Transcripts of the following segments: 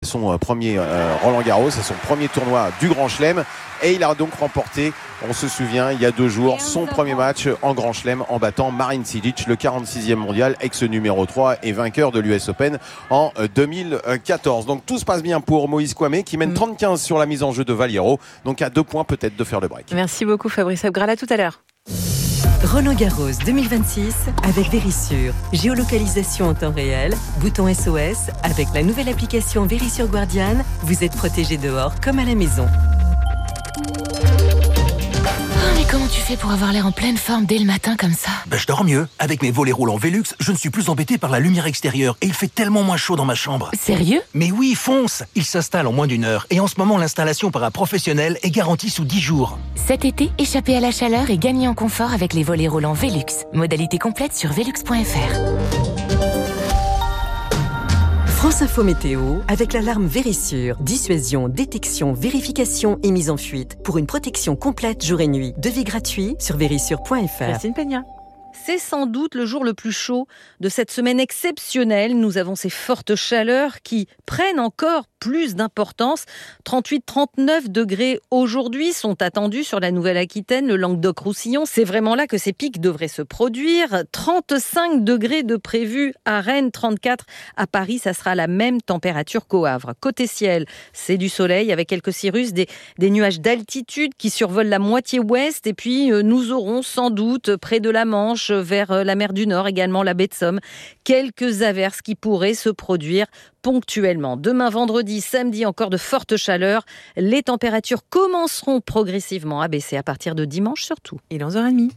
son premier Roland-Garros et son premier tournoi du Grand Chelem. Et il a donc remporté, on se souvient, il y a 2 jours, son premier match en Grand Chelem en battant Marin Cilic, le 46e mondial, ex-numéro 3 et vainqueur de l'US Open en 2014. Donc tout se passe bien pour Moïse Kouamé qui mène 30-15 sur la mise en jeu de Valliero. Donc à 2 points peut-être de faire le break. Merci beaucoup Fabrice Abgral, à tout à l'heure. Roland-Garros 2026 avec Verisure. Géolocalisation en temps réel, bouton SOS. Avec la nouvelle application Verisure Guardian, vous êtes protégé dehors comme à la maison. Mais comment tu fais pour avoir l'air en pleine forme dès le matin comme ça ? Je dors mieux. Avec mes volets roulants Velux, je ne suis plus embêté par la lumière extérieure et il fait tellement moins chaud dans ma chambre. Sérieux ? Mais oui, fonce ! Il s'installe en moins d'1 heure et en ce moment, l'installation par un professionnel est garantie sous 10 jours. Cet été, échappez à la chaleur et gagnez en confort avec les volets roulants Velux. Modalité complète sur velux.fr. France Info Météo avec l'alarme Verisure. Dissuasion, détection, vérification et mise en fuite. Pour une protection complète jour et nuit. Devis gratuit sur verisure.fr. Christine Peña. C'est sans doute le jour le plus chaud de cette semaine exceptionnelle. Nous avons ces fortes chaleurs qui prennent encore plus d'importance. 38-39 degrés aujourd'hui sont attendus sur la Nouvelle-Aquitaine, le Languedoc-Roussillon. C'est vraiment là que ces pics devraient se produire. 35 degrés de prévus à Rennes, 34 à Paris. Ça sera la même température qu'au Havre. Côté ciel, c'est du soleil avec quelques cirrus, des nuages d'altitude qui survolent la moitié ouest. Et puis, nous aurons sans doute près de la Manche, vers la mer du Nord, également la baie de Somme, quelques averses qui pourraient se produire ponctuellement. Demain, vendredi, samedi, encore de fortes chaleurs. Les températures commenceront progressivement à baisser à partir de dimanche surtout. Il est 11h30.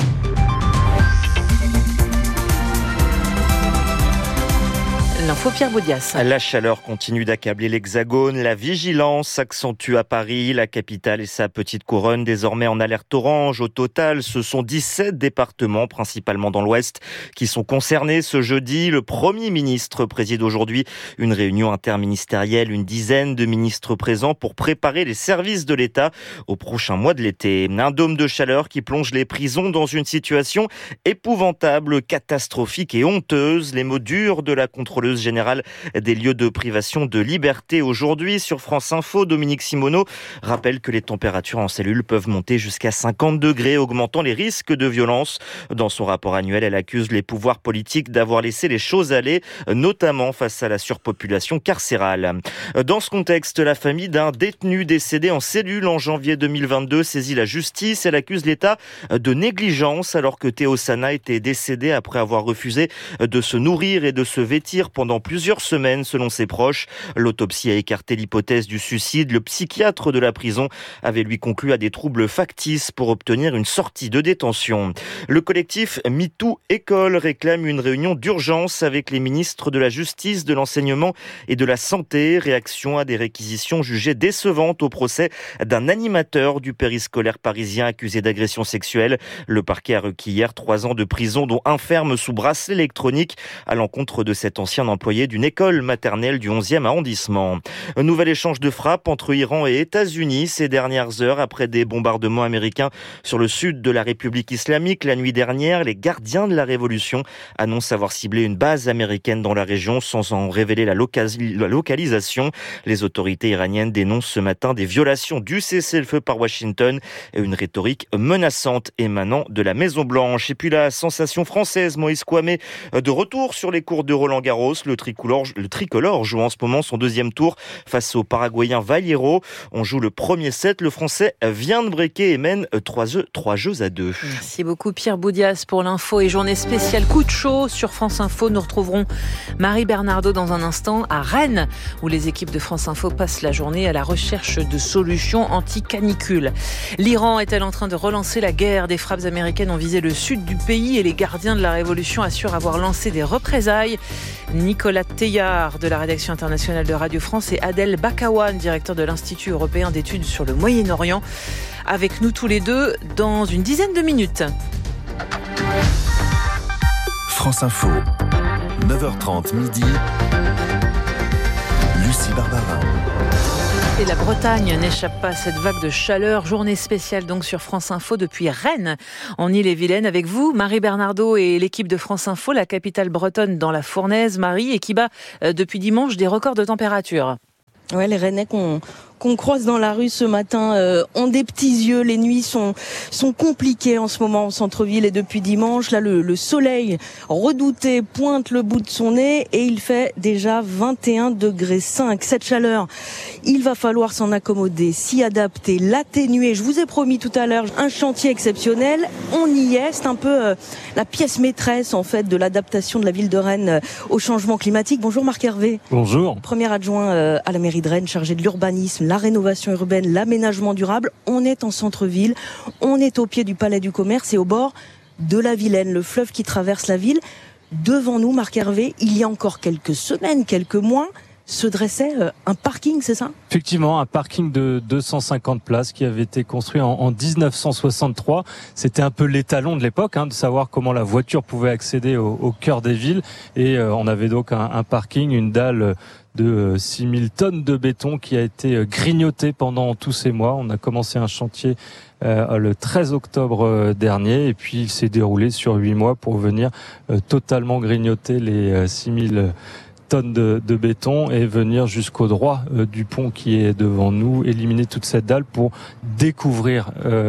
L'info Pierre Baudias. La chaleur continue d'accabler l'Hexagone. La vigilance s'accentue à Paris. La capitale et sa petite couronne désormais en alerte orange. Au total, ce sont 17 départements, principalement dans l'Ouest, qui sont concernés ce jeudi. Le Premier ministre préside aujourd'hui une réunion interministérielle. Une dizaine de ministres présents pour préparer les services de l'État au prochain mois de l'été. Un dôme de chaleur qui plonge les prisons dans une situation épouvantable, catastrophique et honteuse. Les mots durs de la contrôleuse générale des lieux de privation de liberté aujourd'hui. Sur France Info, Dominique Simoneau rappelle que les températures en cellule peuvent monter jusqu'à 50 degrés, augmentant les risques de violence. Dans son rapport annuel, elle accuse les pouvoirs politiques d'avoir laissé les choses aller, notamment face à la surpopulation carcérale. Dans ce contexte, la famille d'un détenu décédé en cellule en janvier 2022 saisit la justice. Elle accuse l'État de négligence alors que Théo Sana était décédé après avoir refusé de se nourrir et de se vêtir pendant plusieurs semaines, selon ses proches. L'autopsie a écarté l'hypothèse du suicide. Le psychiatre de la prison avait lui conclu à des troubles factices pour obtenir une sortie de détention. Le collectif MeToo École réclame une réunion d'urgence avec les ministres de la Justice, de l'Enseignement et de la Santé. Réaction à des réquisitions jugées décevantes au procès d'un animateur du périscolaire parisien accusé d'agression sexuelle. Le parquet a requis hier 3 ans de prison, dont 1 ferme sous bracelet électronique à l'encontre de cet ancien employé d'une école maternelle du 11e arrondissement. Un nouvel échange de frappes entre Iran et États-Unis ces dernières heures après des bombardements américains sur le sud de la République islamique. La nuit dernière, les gardiens de la révolution annoncent avoir ciblé une base américaine dans la région sans en révéler la localisation. Les autorités iraniennes dénoncent ce matin des violations du cessez-le-feu par Washington et une rhétorique menaçante émanant de la Maison-Blanche. Et puis la sensation française, Moïse Kouamé, de retour sur les cours de Roland-Garros. Le tricolore joue en ce moment son 2e tour face au Paraguayen Valliero. On joue le premier set. Le Français vient de breaker et mène 3 jeux à 2. Merci beaucoup Pierre Baudias pour l'info et journée spéciale coup de chaud sur France Info. Nous retrouverons Marie Bernardo dans un instant à Rennes où les équipes de France Info passent la journée à la recherche de solutions anti-canicule. L'Iran est-elle en train de relancer la guerre ? Des frappes américaines ont visé le sud du pays et les gardiens de la révolution assurent avoir lancé des représailles. Nicolas Teillard de la rédaction internationale de Radio France et Adel Bakawan, directeur de l'Institut européen d'études sur le Moyen-Orient, avec nous tous les deux dans une dizaine de minutes. France Info, 9h30 midi, Lucie Barbara. Et la Bretagne n'échappe pas à cette vague de chaleur. Journée spéciale donc sur France Info depuis Rennes, en Ille-et-Vilaine. Avec vous, Marie Bernardo et l'équipe de France Info, la capitale bretonne dans la fournaise. Marie, et qui bat depuis dimanche des records de température. Ouais, les Rennais qu'on croise dans la rue ce matin ont des petits yeux. Les nuits sont compliquées en ce moment en centre-ville et depuis dimanche. Là, le soleil redouté pointe le bout de son nez et il fait déjà 21,5 degrés. Cette chaleur, il va falloir s'en accommoder, s'y adapter, l'atténuer. Je vous ai promis tout à l'heure un chantier exceptionnel. On y est. C'est un peu la pièce maîtresse en fait de l'adaptation de la ville de Rennes au changement climatique. Bonjour Marc Hervé. Bonjour. Premier adjoint à la mairie de Rennes, chargé de l'urbanisme, la rénovation urbaine, l'aménagement durable. On est en centre-ville, on est au pied du Palais du Commerce et au bord de la Vilaine, le fleuve qui traverse la ville. Devant nous, Marc Hervé, il y a encore quelques semaines, quelques mois, se dressait un parking, c'est ça ? Effectivement, un parking de 250 places qui avait été construit en 1963. C'était un peu l'étalon de l'époque, de savoir comment la voiture pouvait accéder au cœur des villes. Et on avait donc un parking, une dalle de 6000 tonnes de béton qui a été grignoté pendant tous ces mois. On a commencé un chantier le 13 octobre dernier et puis il s'est déroulé sur 8 mois pour venir totalement grignoter les 6000 tonnes de béton et venir jusqu'au droit du pont qui est devant nous, éliminer toute cette dalle pour découvrir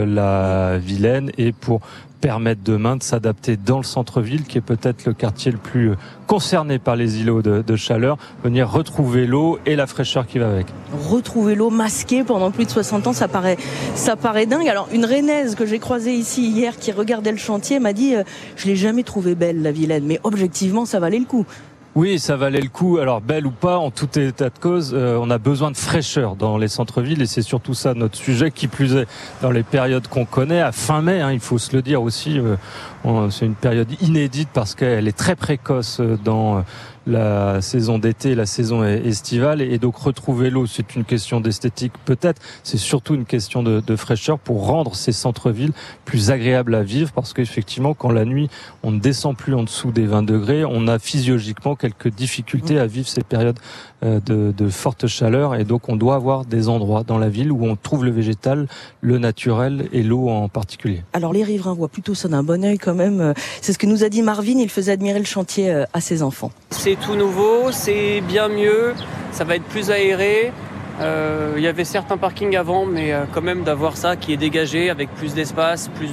la Vilaine et pour permettre demain de s'adapter dans le centre-ville qui est peut-être le quartier le plus concerné par les îlots de chaleur, venir retrouver l'eau et la fraîcheur qui va avec. Retrouver l'eau masquée pendant plus de 60 ans, ça paraît dingue. Alors une Rennaise que j'ai croisée ici hier qui regardait le chantier m'a dit je l'ai jamais trouvée belle la Vilaine, mais objectivement ça valait le coup. Oui, ça valait le coup. Alors, belle ou pas, en tout état de cause, on a besoin de fraîcheur dans les centres-villes et c'est surtout ça notre sujet, qui plus est dans les périodes qu'on connaît. À fin mai, il faut se le dire aussi, c'est une période inédite parce qu'elle est très précoce dans la saison d'été et la saison estivale. Et donc, retrouver l'eau, c'est une question d'esthétique peut-être. C'est surtout une question de fraîcheur pour rendre ces centres-villes plus agréables à vivre parce qu'effectivement, quand la nuit, on ne descend plus en dessous des 20 degrés, on a physiologiquement quelques difficultés à vivre ces périodes de forte chaleur et donc on doit avoir des endroits dans la ville où on trouve le végétal, le naturel et l'eau en particulier. Alors les riverains voient plutôt ça d'un bon œil quand même. C'est ce que nous a dit Marvin, il faisait admirer le chantier à ses enfants. C'est tout nouveau, c'est bien mieux, ça va être plus aéré. Il y avait certains parkings avant, mais quand même d'avoir ça qui est dégagé avec plus d'espace, plus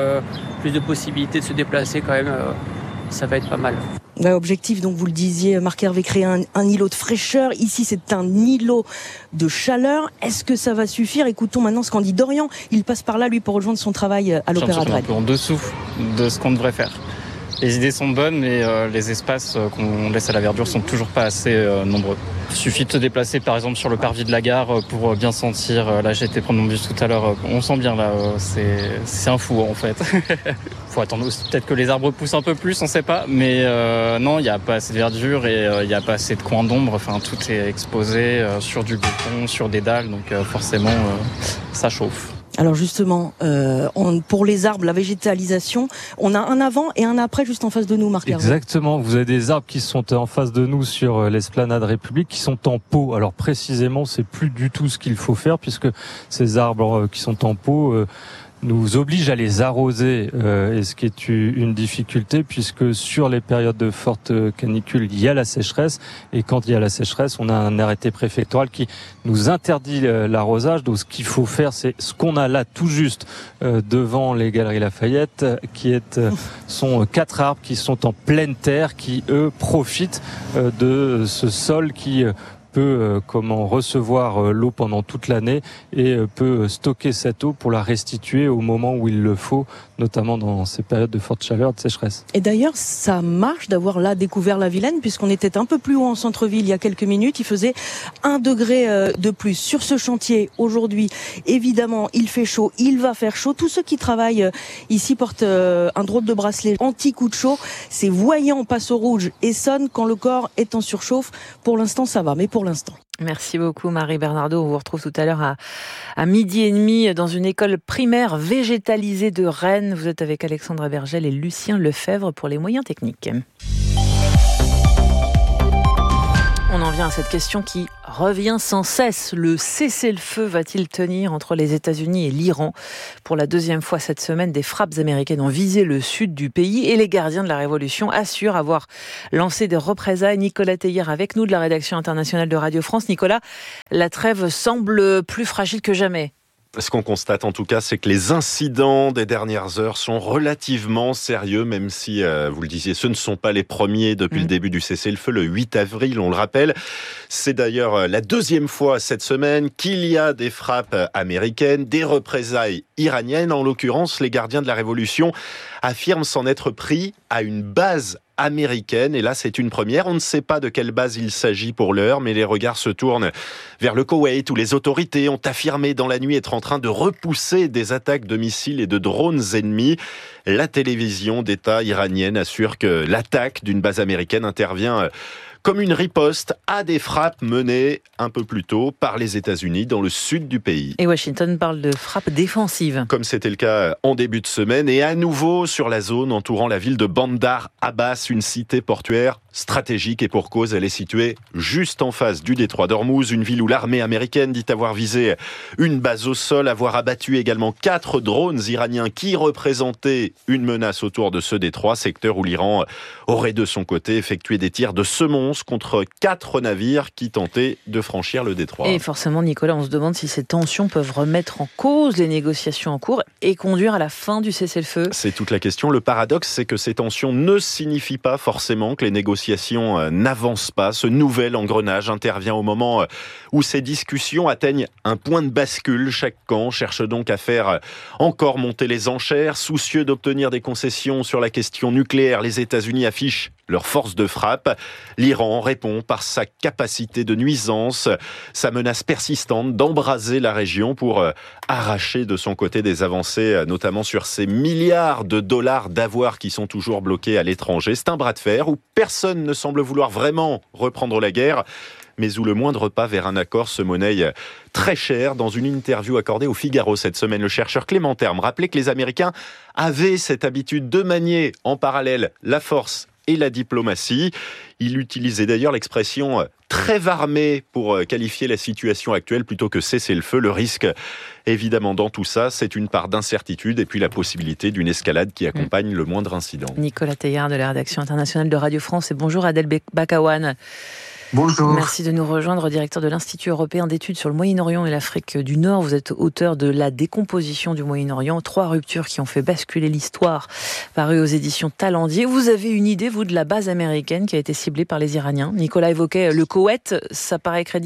de possibilités de se déplacer quand même, ça va être pas mal. Objectif, donc vous le disiez, Marc Hervé, créer un îlot de fraîcheur. Ici, c'est un îlot de chaleur. Est-ce que ça va suffire ? Écoutons maintenant ce qu'en dit Dorian. Il passe par là, lui, pour rejoindre son travail à l'Opéra de Rennes. Un peu en dessous de ce qu'on devrait faire. Les idées sont bonnes, mais les espaces qu'on laisse à la verdure sont toujours pas assez nombreux. Il suffit de se déplacer par exemple sur le parvis de la gare pour bien sentir. Là, j'ai été prendre mon bus tout à l'heure. On sent bien là, c'est un fou en fait. Faut attendre peut-être que les arbres poussent un peu plus, on sait pas. Mais non, il n'y a pas assez de verdure et il n'y a pas assez de coins d'ombre. Enfin, tout est exposé sur du béton, sur des dalles, donc forcément, ça chauffe. Alors justement, pour les arbres, la végétalisation, on a un avant et un après juste en face de nous, Marc Hervé. Exactement, vous avez des arbres qui sont en face de nous sur l'esplanade République qui sont en pot. Alors précisément, c'est plus du tout ce qu'il faut faire puisque ces arbres qui sont en pot nous oblige à les arroser, et ce qui est une difficulté puisque sur les périodes de forte canicule, il y a la sécheresse et quand il y a la sécheresse, on a un arrêté préfectoral qui nous interdit l'arrosage. Donc ce qu'il faut faire, c'est ce qu'on a là tout juste devant les Galeries Lafayette, sont 4 arbres qui sont en pleine terre, qui eux profitent de ce sol qui peut recevoir l'eau pendant toute l'année et peut stocker cette eau pour la restituer au moment où il le faut, notamment dans ces périodes de forte chaleur et de sécheresse. Et d'ailleurs, ça marche d'avoir là découvert la Vilaine, puisqu'on était un peu plus haut en centre-ville il y a quelques minutes. Il faisait 1 degré de plus. Sur ce chantier, aujourd'hui, évidemment, il fait chaud, il va faire chaud. Tous ceux qui travaillent ici portent un drôle de bracelet anti-coup de chaud. Ces voyants passent au rouge et sonnent quand le corps est en surchauffe. Pour l'instant, ça va, mais pour l'instant. Merci beaucoup Marie Bernardo. On vous retrouve tout à l'heure à 12h30 dans une école primaire végétalisée de Rennes. Vous êtes avec Alexandra Bergel et Lucien Lefebvre pour les moyens techniques. On en vient à cette question qui revient sans cesse. Le cessez-le-feu va-t-il tenir entre les États-Unis et l'Iran ? Pour la deuxième fois cette semaine, des frappes américaines ont visé le sud du pays et les gardiens de la Révolution assurent avoir lancé des représailles. Nicolas Teilhard avec nous de la rédaction internationale de Radio France. Nicolas, la trêve semble plus fragile que jamais. Ce qu'on constate en tout cas, c'est que les incidents des dernières heures sont relativement sérieux, même si, vous le disiez, ce ne sont pas les premiers depuis le début du cessez-le-feu, le 8 avril, on le rappelle. C'est d'ailleurs la deuxième fois cette semaine qu'il y a des frappes américaines, des représailles iraniennes. En l'occurrence, les gardiens de la Révolution affirment s'en être pris à une base américaine. Et là, c'est une première. On ne sait pas de quelle base il s'agit pour l'heure, mais les regards se tournent vers le Koweït, où les autorités ont affirmé dans la nuit être en train de repousser des attaques de missiles et de drones ennemis. La télévision d'État iranienne assure que l'attaque d'une base américaine intervient comme une riposte à des frappes menées un peu plus tôt par les États-Unis dans le sud du pays. Et Washington parle de frappes défensives. Comme c'était le cas en début de semaine, et à nouveau sur la zone entourant la ville de Bandar Abbas, une cité portuaire stratégique, et pour cause, elle est située juste en face du détroit d'Ormuz, une ville où l'armée américaine dit avoir visé une base au sol, avoir abattu également 4 drones iraniens qui représentaient une menace autour de ce détroit, secteur où l'Iran aurait de son côté effectué des tirs de semonce contre 4 navires qui tentaient de franchir le détroit. Et forcément, Nicolas, on se demande si ces tensions peuvent remettre en cause les négociations en cours et conduire à la fin du cessez-le-feu. C'est toute la question. Le paradoxe, c'est que ces tensions ne signifient pas forcément que les négociations n'avancent pas. Ce nouvel engrenage intervient au moment où ces discussions atteignent un point de bascule. Chaque camp cherche donc à faire encore monter les enchères. Soucieux d'obtenir des concessions sur la question nucléaire, les États-Unis affichent leur force de frappe. L'Iran répond par sa capacité de nuisance, sa menace persistante d'embraser la région pour arracher de son côté des avancées, notamment sur ces milliards de dollars d'avoirs qui sont toujours bloqués à l'étranger. C'est un bras de fer où personne ne semble vouloir vraiment reprendre la guerre, mais où le moindre pas vers un accord se monnaie très cher. Dans une interview accordée au Figaro cette semaine, le chercheur Clément Terme rappelait que les Américains avaient cette habitude de manier en parallèle la force et la diplomatie. Il utilisait d'ailleurs l'expression trêve armée pour qualifier la situation actuelle plutôt que cesser le feu. Le risque, évidemment, dans tout ça, c'est une part d'incertitude et puis la possibilité d'une escalade qui accompagne le moindre incident. Nicolas Teilhard de la rédaction internationale de Radio France et bonjour Adel Bakawan. Bonjour. Merci de nous rejoindre, directeur de l'Institut européen d'études sur le Moyen-Orient et l'Afrique du Nord. Vous êtes auteur de La décomposition du Moyen-Orient, 3 ruptures qui ont fait basculer l'histoire, paru aux éditions Talendier. Vous avez une idée, vous, de la base américaine qui a été ciblée par les Iraniens. Nicolas évoquait le Koweït, ça paraît crédible ?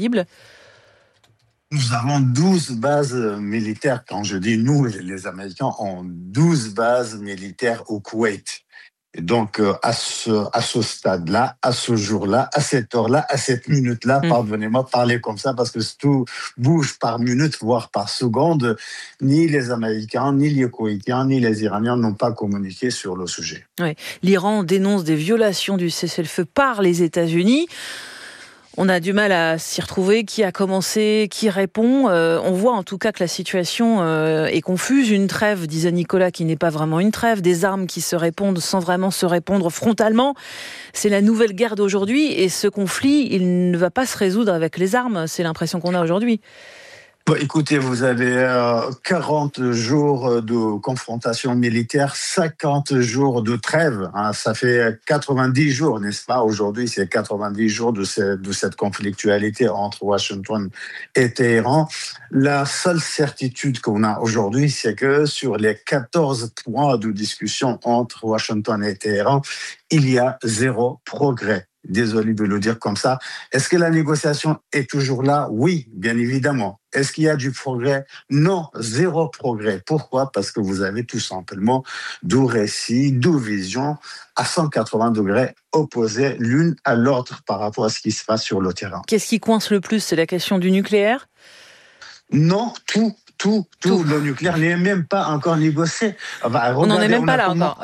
Nous avons 12 bases militaires. Quand je dis nous, les Américains ont 12 bases militaires au Koweït. Et donc, à ce stade-là, à ce jour-là, à cette heure-là, à cette minute-là, pardonnez-moi de parler comme ça parce que tout bouge par minute, voire par seconde. Ni les Américains, ni les Koweïtiens, ni les Iraniens n'ont pas communiqué sur le sujet. Ouais. L'Iran dénonce des violations du cessez-le-feu par les États-Unis. On a du mal à s'y retrouver. Qui a commencé ? Qui répond ? On voit en tout cas que la situation est confuse. Une trêve, disait Nicolas, qui n'est pas vraiment une trêve. Des armes qui se répondent sans vraiment se répondre frontalement. C'est la nouvelle guerre d'aujourd'hui. Et ce conflit, il ne va pas se résoudre avec les armes. C'est l'impression qu'on a aujourd'hui. Écoutez, vous avez 40 jours de confrontation militaire, 50 jours de trêve. Hein, ça fait 90 jours, n'est-ce pas ? Aujourd'hui, c'est 90 jours de cette conflictualité entre Washington et Téhéran. La seule certitude qu'on a aujourd'hui, c'est que sur les 14 points de discussion entre Washington et Téhéran, il y a 0 progrès. Désolé de le dire comme ça. Est-ce que la négociation est toujours là ? Oui, bien évidemment. Est-ce qu'il y a du progrès ? Non, 0 progrès. Pourquoi ? Parce que vous avez tout simplement 2 récits, 2 visions à 180 degrés opposées l'une à l'autre par rapport à ce qui se passe sur le terrain. Qu'est-ce qui coince le plus ? C'est la question du nucléaire ? Non, tout. Le nucléaire n'est même pas encore négocié. On n'en est même pas là encore. Ouais.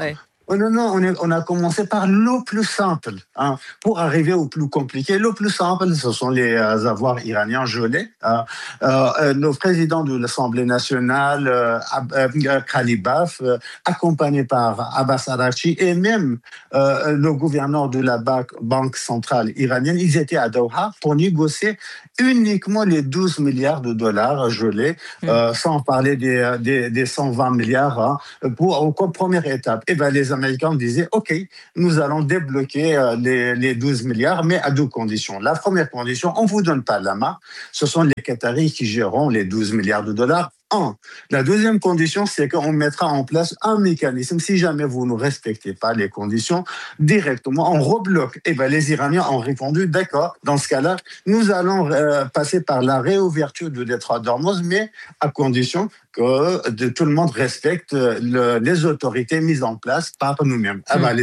Oh non, on a commencé par le plus simple, hein, pour arriver au plus compliqué. Le plus simple, ce sont les avoirs iraniens gelés. Le président de l'Assemblée nationale, Khalibaf, accompagné par Abbas Araghchi, et même le gouverneur de la Banque centrale iranienne, ils étaient à Doha pour négocier uniquement les 12 milliards de dollars gelés, sans parler des 120 milliards, hein, comme première étape. Et ben, les Américains disaient, OK, nous allons débloquer les 12 milliards, mais à deux conditions. La première condition, on ne vous donne pas la main. Ce sont les Qataris qui géreront les 12 milliards de dollars. La deuxième condition, c'est qu'on mettra en place un mécanisme. Si jamais vous ne respectez pas les conditions, directement, on rebloque. Et ben, les Iraniens ont répondu, d'accord, dans ce cas-là, nous allons passer par la réouverture du détroit d'Ormuz, mais à condition que tout le monde respecte les autorités mises en place par nous-mêmes.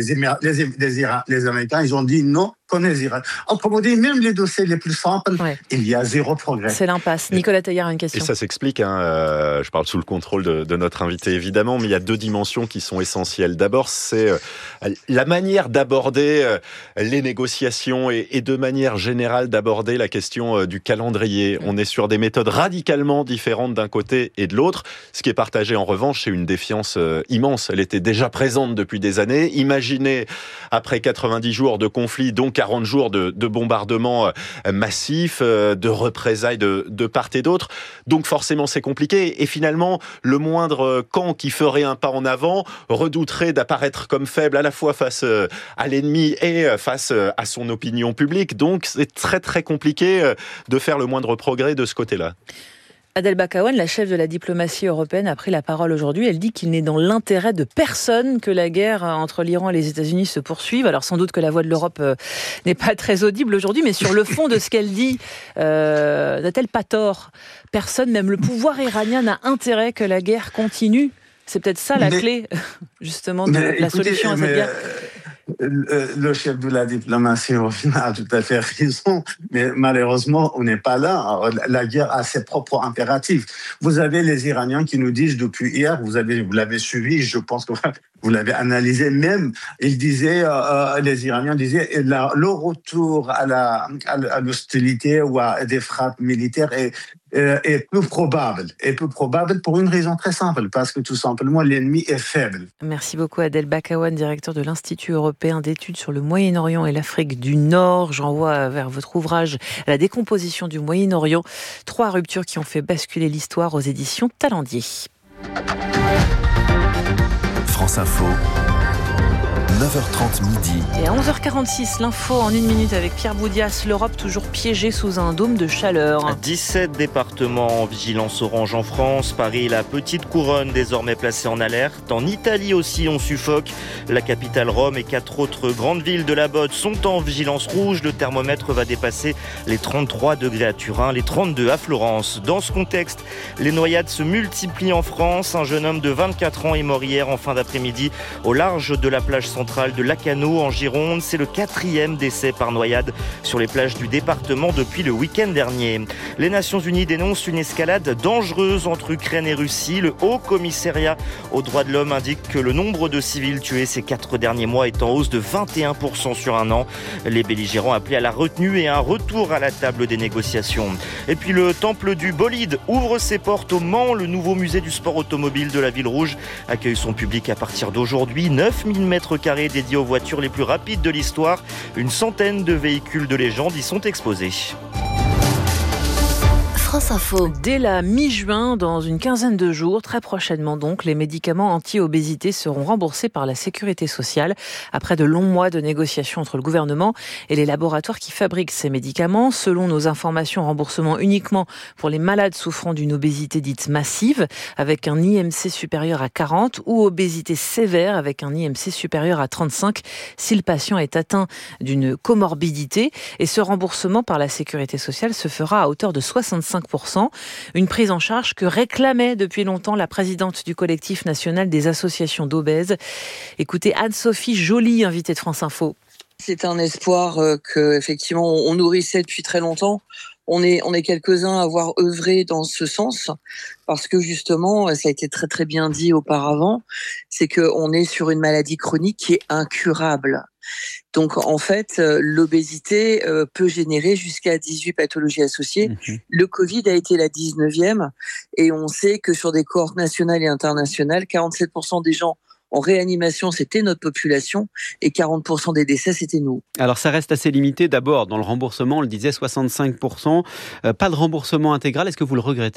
Les Américains, ils ont dit non, comme les Iraniens. Autrement dit, même les dossiers les plus simples, il y a zéro progrès. C'est l'impasse. Nicolas Taillard a une question. Et ça s'explique, je parle sous le contrôle de notre invité évidemment, mais il y a deux dimensions qui sont essentielles. D'abord, c'est la manière d'aborder les négociations et de manière générale d'aborder la question du calendrier. On est sur des méthodes radicalement différentes d'un côté et de l'autre. Ce qui est partagé en revanche, c'est une défiance immense. Elle était déjà présente depuis des années. Imaginez, après 90 jours de conflit, donc 40 jours de bombardements massifs, de représailles de part et d'autre. Donc forcément, c'est compliqué. Et finalement, le moindre camp qui ferait un pas en avant redouterait d'apparaître comme faible à la fois face à l'ennemi et face à son opinion publique. Donc c'est très très compliqué de faire le moindre progrès de ce côté-là. Adel Bakawan, la chef de la diplomatie européenne, a pris la parole aujourd'hui. Elle dit qu'il n'est dans l'intérêt de personne que la guerre entre l'Iran et les États-Unis se poursuive. Alors sans doute que la voix de l'Europe n'est pas très audible aujourd'hui, mais sur le fond de ce qu'elle dit, n'a-t-elle pas tort ? Personne, même le pouvoir iranien, n'a intérêt que la guerre continue. C'est peut-être ça la clé, justement, de la solution à cette guerre. Le chef de la diplomatie a tout à fait raison, mais malheureusement, on n'est pas là. La guerre a ses propres impératifs. Vous avez les Iraniens qui nous disent depuis hier, vous l'avez suivi, je pense que vous l'avez analysé même, les Iraniens disaient le retour à l'hostilité ou à des frappes militaires est peu probable pour une raison très simple, parce que tout simplement l'ennemi est faible. Merci beaucoup Adel Bakawan, directeur de l'Institut européen d'études sur le Moyen-Orient et l'Afrique du Nord. J'envoie vers votre ouvrage La décomposition du Moyen-Orient, 3 ruptures qui ont fait basculer l'histoire aux éditions Talendier. France Info, 9h30 midi. Et à 11h46, l'info en 1 minute avec Pierre Boudias. L'Europe toujours piégée sous un dôme de chaleur. 17 départements en vigilance orange en France. Paris, la petite couronne désormais placée en alerte. En Italie aussi, on suffoque. La capitale Rome et 4 autres grandes villes de la Botte sont en vigilance rouge. Le thermomètre va dépasser les 33 degrés à Turin, les 32 à Florence. Dans ce contexte, les noyades se multiplient en France. Un jeune homme de 24 ans est mort hier en fin d'après-midi au large de la plage centrale de Lacanau en Gironde. C'est le 4e décès par noyade sur les plages du département depuis le week-end dernier. Les Nations Unies dénoncent une escalade dangereuse entre Ukraine et Russie. Le Haut Commissariat aux droits de l'homme indique que le nombre de civils tués ces 4 derniers mois est en hausse de 21% sur un an. Les belligérants appelaient à la retenue et à un retour à la table des négociations. Et puis le temple du bolide ouvre ses portes au Mans. Le nouveau musée du sport automobile de la Ville Rouge accueille son public à partir d'aujourd'hui. 9000 mètres carrés dédié aux voitures les plus rapides de l'histoire. Une centaine de véhicules de légende y sont exposés. France Info. Dès la mi-juin, dans une quinzaine de jours, très prochainement donc, les médicaments anti-obésité seront remboursés par la Sécurité sociale après de longs mois de négociations entre le gouvernement et les laboratoires qui fabriquent ces médicaments. Selon nos informations, remboursement uniquement pour les malades souffrant d'une obésité dite massive avec un IMC supérieur à 40 ou obésité sévère avec un IMC supérieur à 35 si le patient est atteint d'une comorbidité. Et ce remboursement par la Sécurité sociale se fera à hauteur de 65%, une prise en charge que réclamait depuis longtemps la présidente du collectif national des associations d'obèses. Écoutez Anne-Sophie Joly, invitée de France Info. C'est un espoir que effectivement on nourrissait depuis très longtemps. On est quelques-uns à avoir œuvré dans ce sens parce que justement, ça a été très très bien dit auparavant, c'est qu'on est sur une maladie chronique qui est incurable. Donc en fait, l'obésité peut générer jusqu'à 18 pathologies associées. Le Covid a été la 19e et on sait que sur des cohortes nationales et internationales, 47% des gens en réanimation, c'était notre population et 40% des décès, c'était nous. Alors ça reste assez limité. D'abord, dans le remboursement, on le disait, 65%. Pas de remboursement intégral. Est-ce que vous le regrettez ?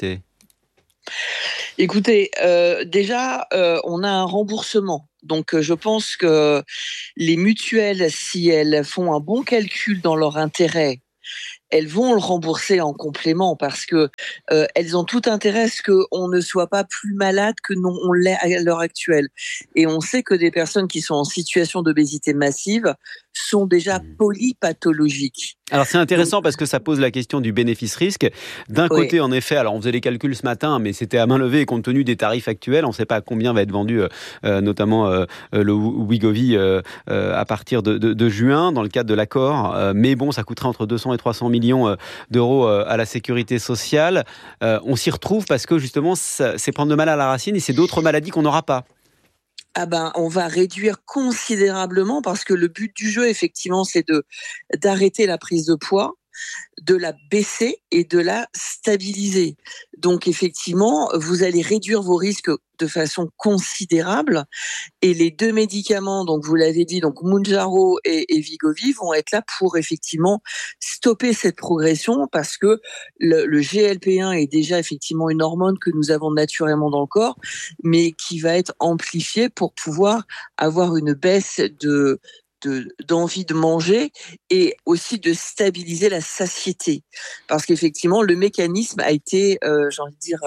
Écoutez, déjà, on a un remboursement. Donc, je pense que les mutuelles, si elles font un bon calcul dans leur intérêt, elles vont le rembourser en complément parce que elles ont tout intérêt à ce qu'on ne soit pas plus malade que on l'est à l'heure actuelle. Et on sait que des personnes qui sont en situation d'obésité massive sont déjà polypathologiques. Alors c'est intéressant parce que ça pose la question du bénéfice-risque. D'un côté, en effet, alors on faisait les calculs ce matin, mais c'était à main levée et compte tenu des tarifs actuels, on ne sait pas à combien va être vendu notamment le Wegovy à partir de juin dans le cadre de l'accord. Mais bon, ça coûterait entre 200 et 300 millions d'euros à la sécurité sociale. On s'y retrouve parce que justement, c'est prendre de mal à la racine et c'est d'autres maladies qu'on n'aura pas. Ah ben, on va réduire considérablement parce que le but du jeu, effectivement, c'est d'arrêter la prise de poids, de la baisser et de la stabiliser. Donc, effectivement, vous allez réduire vos risques de façon considérable et les deux médicaments, donc vous l'avez dit, donc Mounjaro et Wegovy vont être là pour effectivement stopper cette progression parce que le GLP-1 est déjà effectivement une hormone que nous avons naturellement dans le corps, mais qui va être amplifiée pour pouvoir avoir une baisse d'envie de manger et aussi de stabiliser la satiété. Parce qu'effectivement, le mécanisme a été, j'ai envie de dire,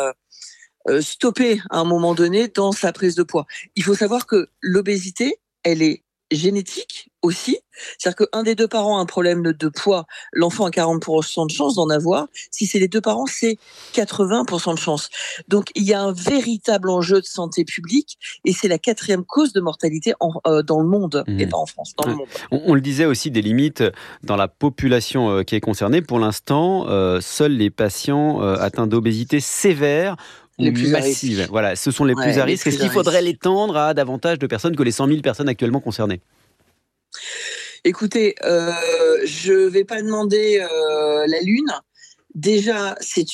stoppé à un moment donné dans sa prise de poids. Il faut savoir que l'obésité, elle est génétique aussi. C'est-à-dire qu'un des deux parents a un problème de poids, l'enfant a 40% de chance d'en avoir. Si c'est les deux parents, c'est 80% de chance. Donc, il y a un véritable enjeu de santé publique et c'est la 4e cause de mortalité dans le monde, et pas en France, dans le monde. On le disait aussi, des limites dans la population qui est concernée. Pour l'instant, seuls les patients atteints d'obésité sévère les plus massive. Voilà, ce sont les plus à risque. Est-ce qu'il faudrait l'étendre à davantage de personnes que les 100 000 personnes actuellement concernées ? Écoutez, je ne vais pas demander la Lune. Déjà,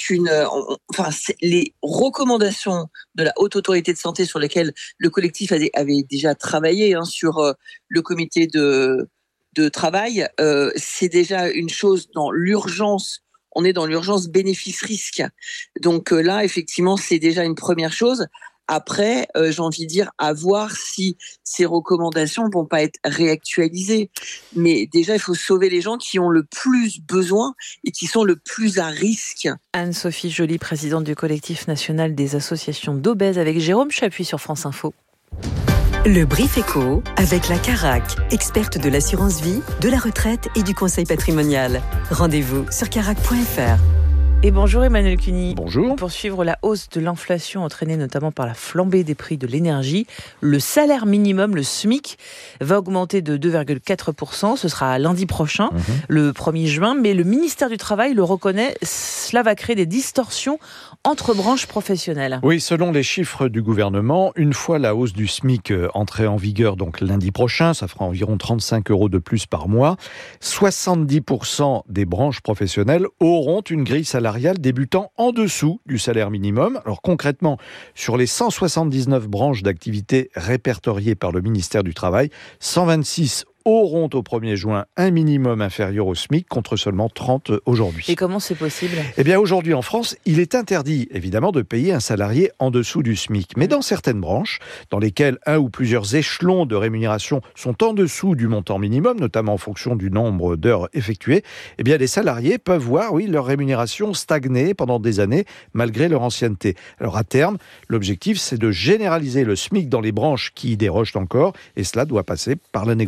les recommandations de la Haute Autorité de Santé sur lesquelles le collectif avait déjà travaillé sur le comité de travail, c'est déjà une chose dans l'urgence. On est dans l'urgence bénéfice-risque. Donc là, effectivement, c'est déjà une première chose. Après, j'ai envie de dire, à voir si ces recommandations vont pas être réactualisées. Mais déjà, il faut sauver les gens qui ont le plus besoin et qui sont le plus à risque. Anne-Sophie Joly, présidente du collectif national des associations d'obèses, avec Jérôme Chapuis sur France Info. Le Brief Éco avec la Carac, experte de l'assurance vie, de la retraite et du conseil patrimonial. Rendez-vous sur carac.fr. Et bonjour Emmanuel Cuny. Bonjour. Pour suivre la hausse de l'inflation entraînée notamment par la flambée des prix de l'énergie, le salaire minimum, le SMIC, va augmenter de 2,4%. Ce sera lundi prochain, le 1er juin. Mais le ministère du Travail le reconnaît, cela va créer des distorsions entre branches professionnelles. Oui, selon les chiffres du gouvernement, une fois la hausse du SMIC entrée en vigueur, donc lundi prochain, ça fera environ 35 € de plus par mois, 70% des branches professionnelles auront une grille salariale débutant en dessous du salaire minimum. Alors concrètement, sur les 179 branches d'activité répertoriées par le ministère du Travail, 126 auront au 1er juin un minimum inférieur au SMIC contre seulement 30 aujourd'hui. Et comment c'est possible ? Eh bien aujourd'hui en France, il est interdit évidemment de payer un salarié en dessous du SMIC. Mais dans certaines branches, dans lesquelles un ou plusieurs échelons de rémunération sont en dessous du montant minimum, notamment en fonction du nombre d'heures effectuées, eh bien les salariés peuvent voir leur rémunération stagner pendant des années malgré leur ancienneté. Alors à terme, l'objectif c'est de généraliser le SMIC dans les branches qui y dérogent encore et cela doit passer par la négociation.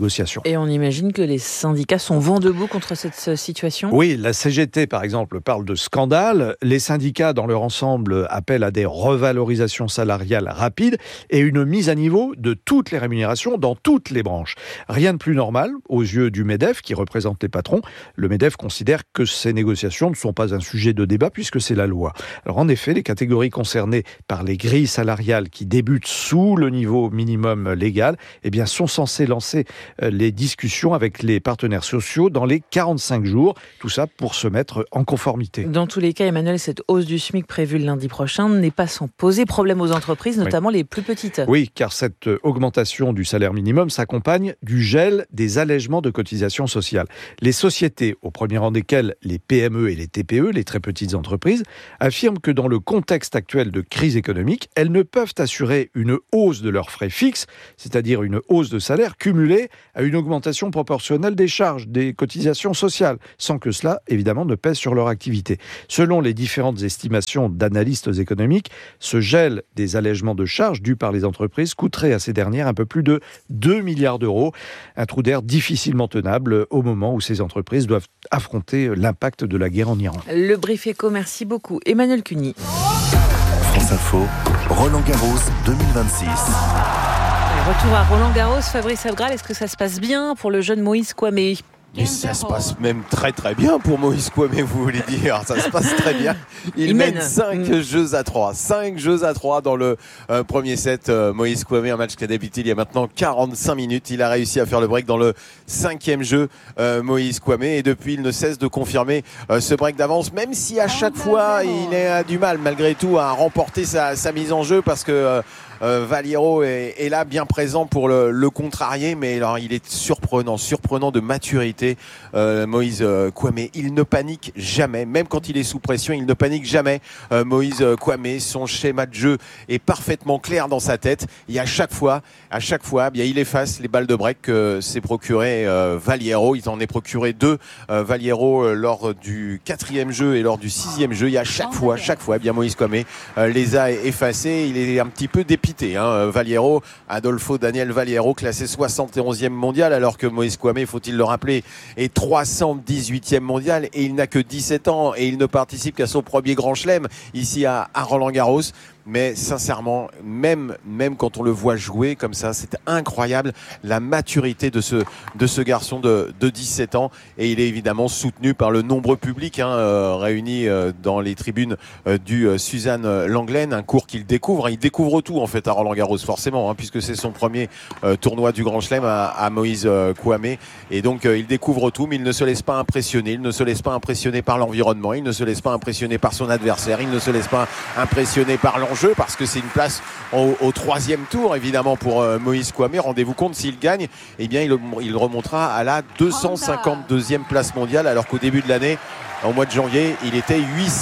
Et on imagine que les syndicats sont vent debout contre cette situation. Oui, la CGT, par exemple, parle de scandale. Les syndicats, dans leur ensemble, appellent à des revalorisations salariales rapides et une mise à niveau de toutes les rémunérations dans toutes les branches. Rien de plus normal aux yeux du MEDEF, qui représente les patrons. Le MEDEF considère que ces négociations ne sont pas un sujet de débat puisque c'est la loi. Alors en effet, les catégories concernées par les grilles salariales qui débutent sous le niveau minimum légal, eh bien, sont censées lancer les discussions avec les partenaires sociaux dans les 45 jours. Tout ça pour se mettre en conformité. Dans tous les cas, Emmanuel, cette hausse du SMIC prévue le lundi prochain n'est pas sans poser problème aux entreprises, notamment les plus petites. Oui, car cette augmentation du salaire minimum s'accompagne du gel des allègements de cotisations sociales. Les sociétés, au premier rang desquelles les PME et les TPE, les très petites entreprises, affirment que dans le contexte actuel de crise économique, elles ne peuvent assurer une hausse de leurs frais fixes, c'est-à-dire une hausse de salaire cumulée à une augmentation proportionnelle des charges, des cotisations sociales, sans que cela, évidemment, ne pèse sur leur activité. Selon les différentes estimations d'analystes économiques, ce gel des allègements de charges dus par les entreprises coûterait à ces dernières un peu plus de 2 milliards d'euros. Un trou d'air difficilement tenable au moment où ces entreprises doivent affronter l'impact de la guerre en Iran. Le Brief Éco, merci beaucoup. Emmanuel Cuny. France Info, Roland-Garros 2026. Retour à Roland-Garros, Fabrice Abgral, est-ce que ça se passe bien pour le jeune Moïse Kouamé ? Et ça se passe même très très bien pour Moïse Kouamé, vous voulez dire. Ça se passe très bien. Il mène 5 jeux à 3. 5 jeux à 3 dans le premier set. Moïse Kouamé, un match qui a débuté il y a maintenant 45 minutes. Il a réussi à faire le break dans le 5e jeu, Moïse Kouamé. Et depuis, il ne cesse de confirmer ce break d'avance, même si à chaque fois, il a du mal malgré tout à remporter sa mise en jeu parce que Valliero est là bien présent pour le contrarier, mais alors il est surprenant de maturité. Moïse Kouamé, il ne panique jamais, même quand il est sous pression, il ne panique jamais. Moïse Kouamé, son schéma de jeu est parfaitement clair dans sa tête. Et à chaque fois, bien, il efface les balles de break que s'est procuré Valliero. Il en est procuré 2 Valliero lors du 4e jeu et lors du 6e jeu. Et à chaque fois, bien Moïse Kouamé les a effacés. Il est un petit peu dépité. Valliero, Adolfo Daniel Valliero, classé 71e mondial, alors que Moïse Kouamé, faut-il le rappeler, est 318e mondial et il n'a que 17 ans et il ne participe qu'à son premier grand chelem ici à Roland-Garros. Mais sincèrement, même quand on le voit jouer comme ça, c'est incroyable la maturité de ce garçon de 17 ans. Et il est évidemment soutenu par le nombreux public réuni dans les tribunes du Suzanne Lenglen, un cours qu'il découvre. Il découvre tout en fait à Roland-Garros forcément, puisque c'est son premier tournoi du Grand Chelem à Moïse Kouamé. Et donc il découvre tout, mais il ne se laisse pas impressionner. Il ne se laisse pas impressionner par l'environnement. Il ne se laisse pas impressionner par son adversaire. Il ne se laisse pas impressionner par l'enjeu, parce que c'est une place au 3e tour évidemment pour Moïse Kouamé. Rendez-vous compte, s'il gagne, eh bien il remontera à la 252e place mondiale, alors qu'au début de l'année, au mois de janvier, il était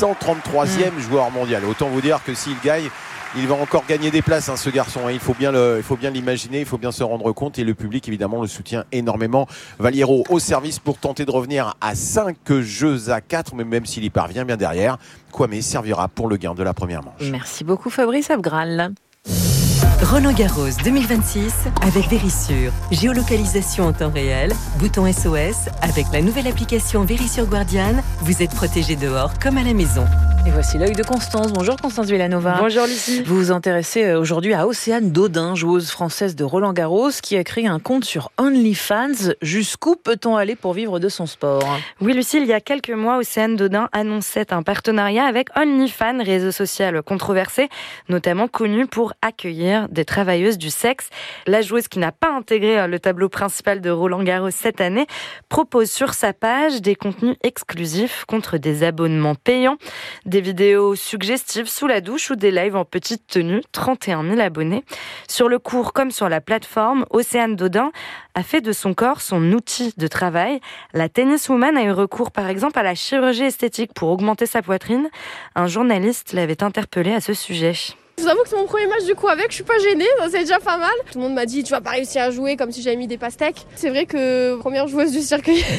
833e joueur mondial. Autant vous dire que s'il gagne, il va encore gagner des places, ce garçon. Il faut bien l'imaginer, il faut bien se rendre compte. Et le public, évidemment, le soutient énormément. Valliero au service pour tenter de revenir à 5 jeux à 4, mais même s'il y parvient bien derrière, Kouamé servira pour le gain de la première manche. Merci beaucoup Fabrice Abgral. Roland-Garros 2026 avec Vérissure. Géolocalisation en temps réel, bouton SOS. Avec la nouvelle application Vérissure Guardian, vous êtes protégé dehors comme à la maison. Et voici l'œil de Constance. Bonjour Constance Villanova. Bonjour Lucie. Vous vous intéressez aujourd'hui à Océane Dodin, joueuse française de Roland-Garros, qui a créé un compte sur OnlyFans. Jusqu'où peut-on aller pour vivre de son sport ? Oui Lucie, il y a quelques mois, Océane Dodin annonçait un partenariat avec OnlyFans, réseau social controversé, notamment connu pour accueillir des travailleuses du sexe. La joueuse, qui n'a pas intégré le tableau principal de Roland-Garros cette année, propose sur sa page des contenus exclusifs contre des abonnements payants. Des vidéos suggestives sous la douche ou des lives en petite tenue, 31 000 abonnés. Sur le cours comme sur la plateforme, Océane Dodin a fait de son corps son outil de travail. La tenniswoman a eu recours par exemple à la chirurgie esthétique pour augmenter sa poitrine. Un journaliste l'avait interpellée à ce sujet. Je vous avoue que c'est mon premier match du coup avec, je suis pas gênée, c'est déjà pas mal. Tout le monde m'a dit tu vas pas réussir à jouer comme si j'avais mis des pastèques. C'est vrai que première joueuse du circuit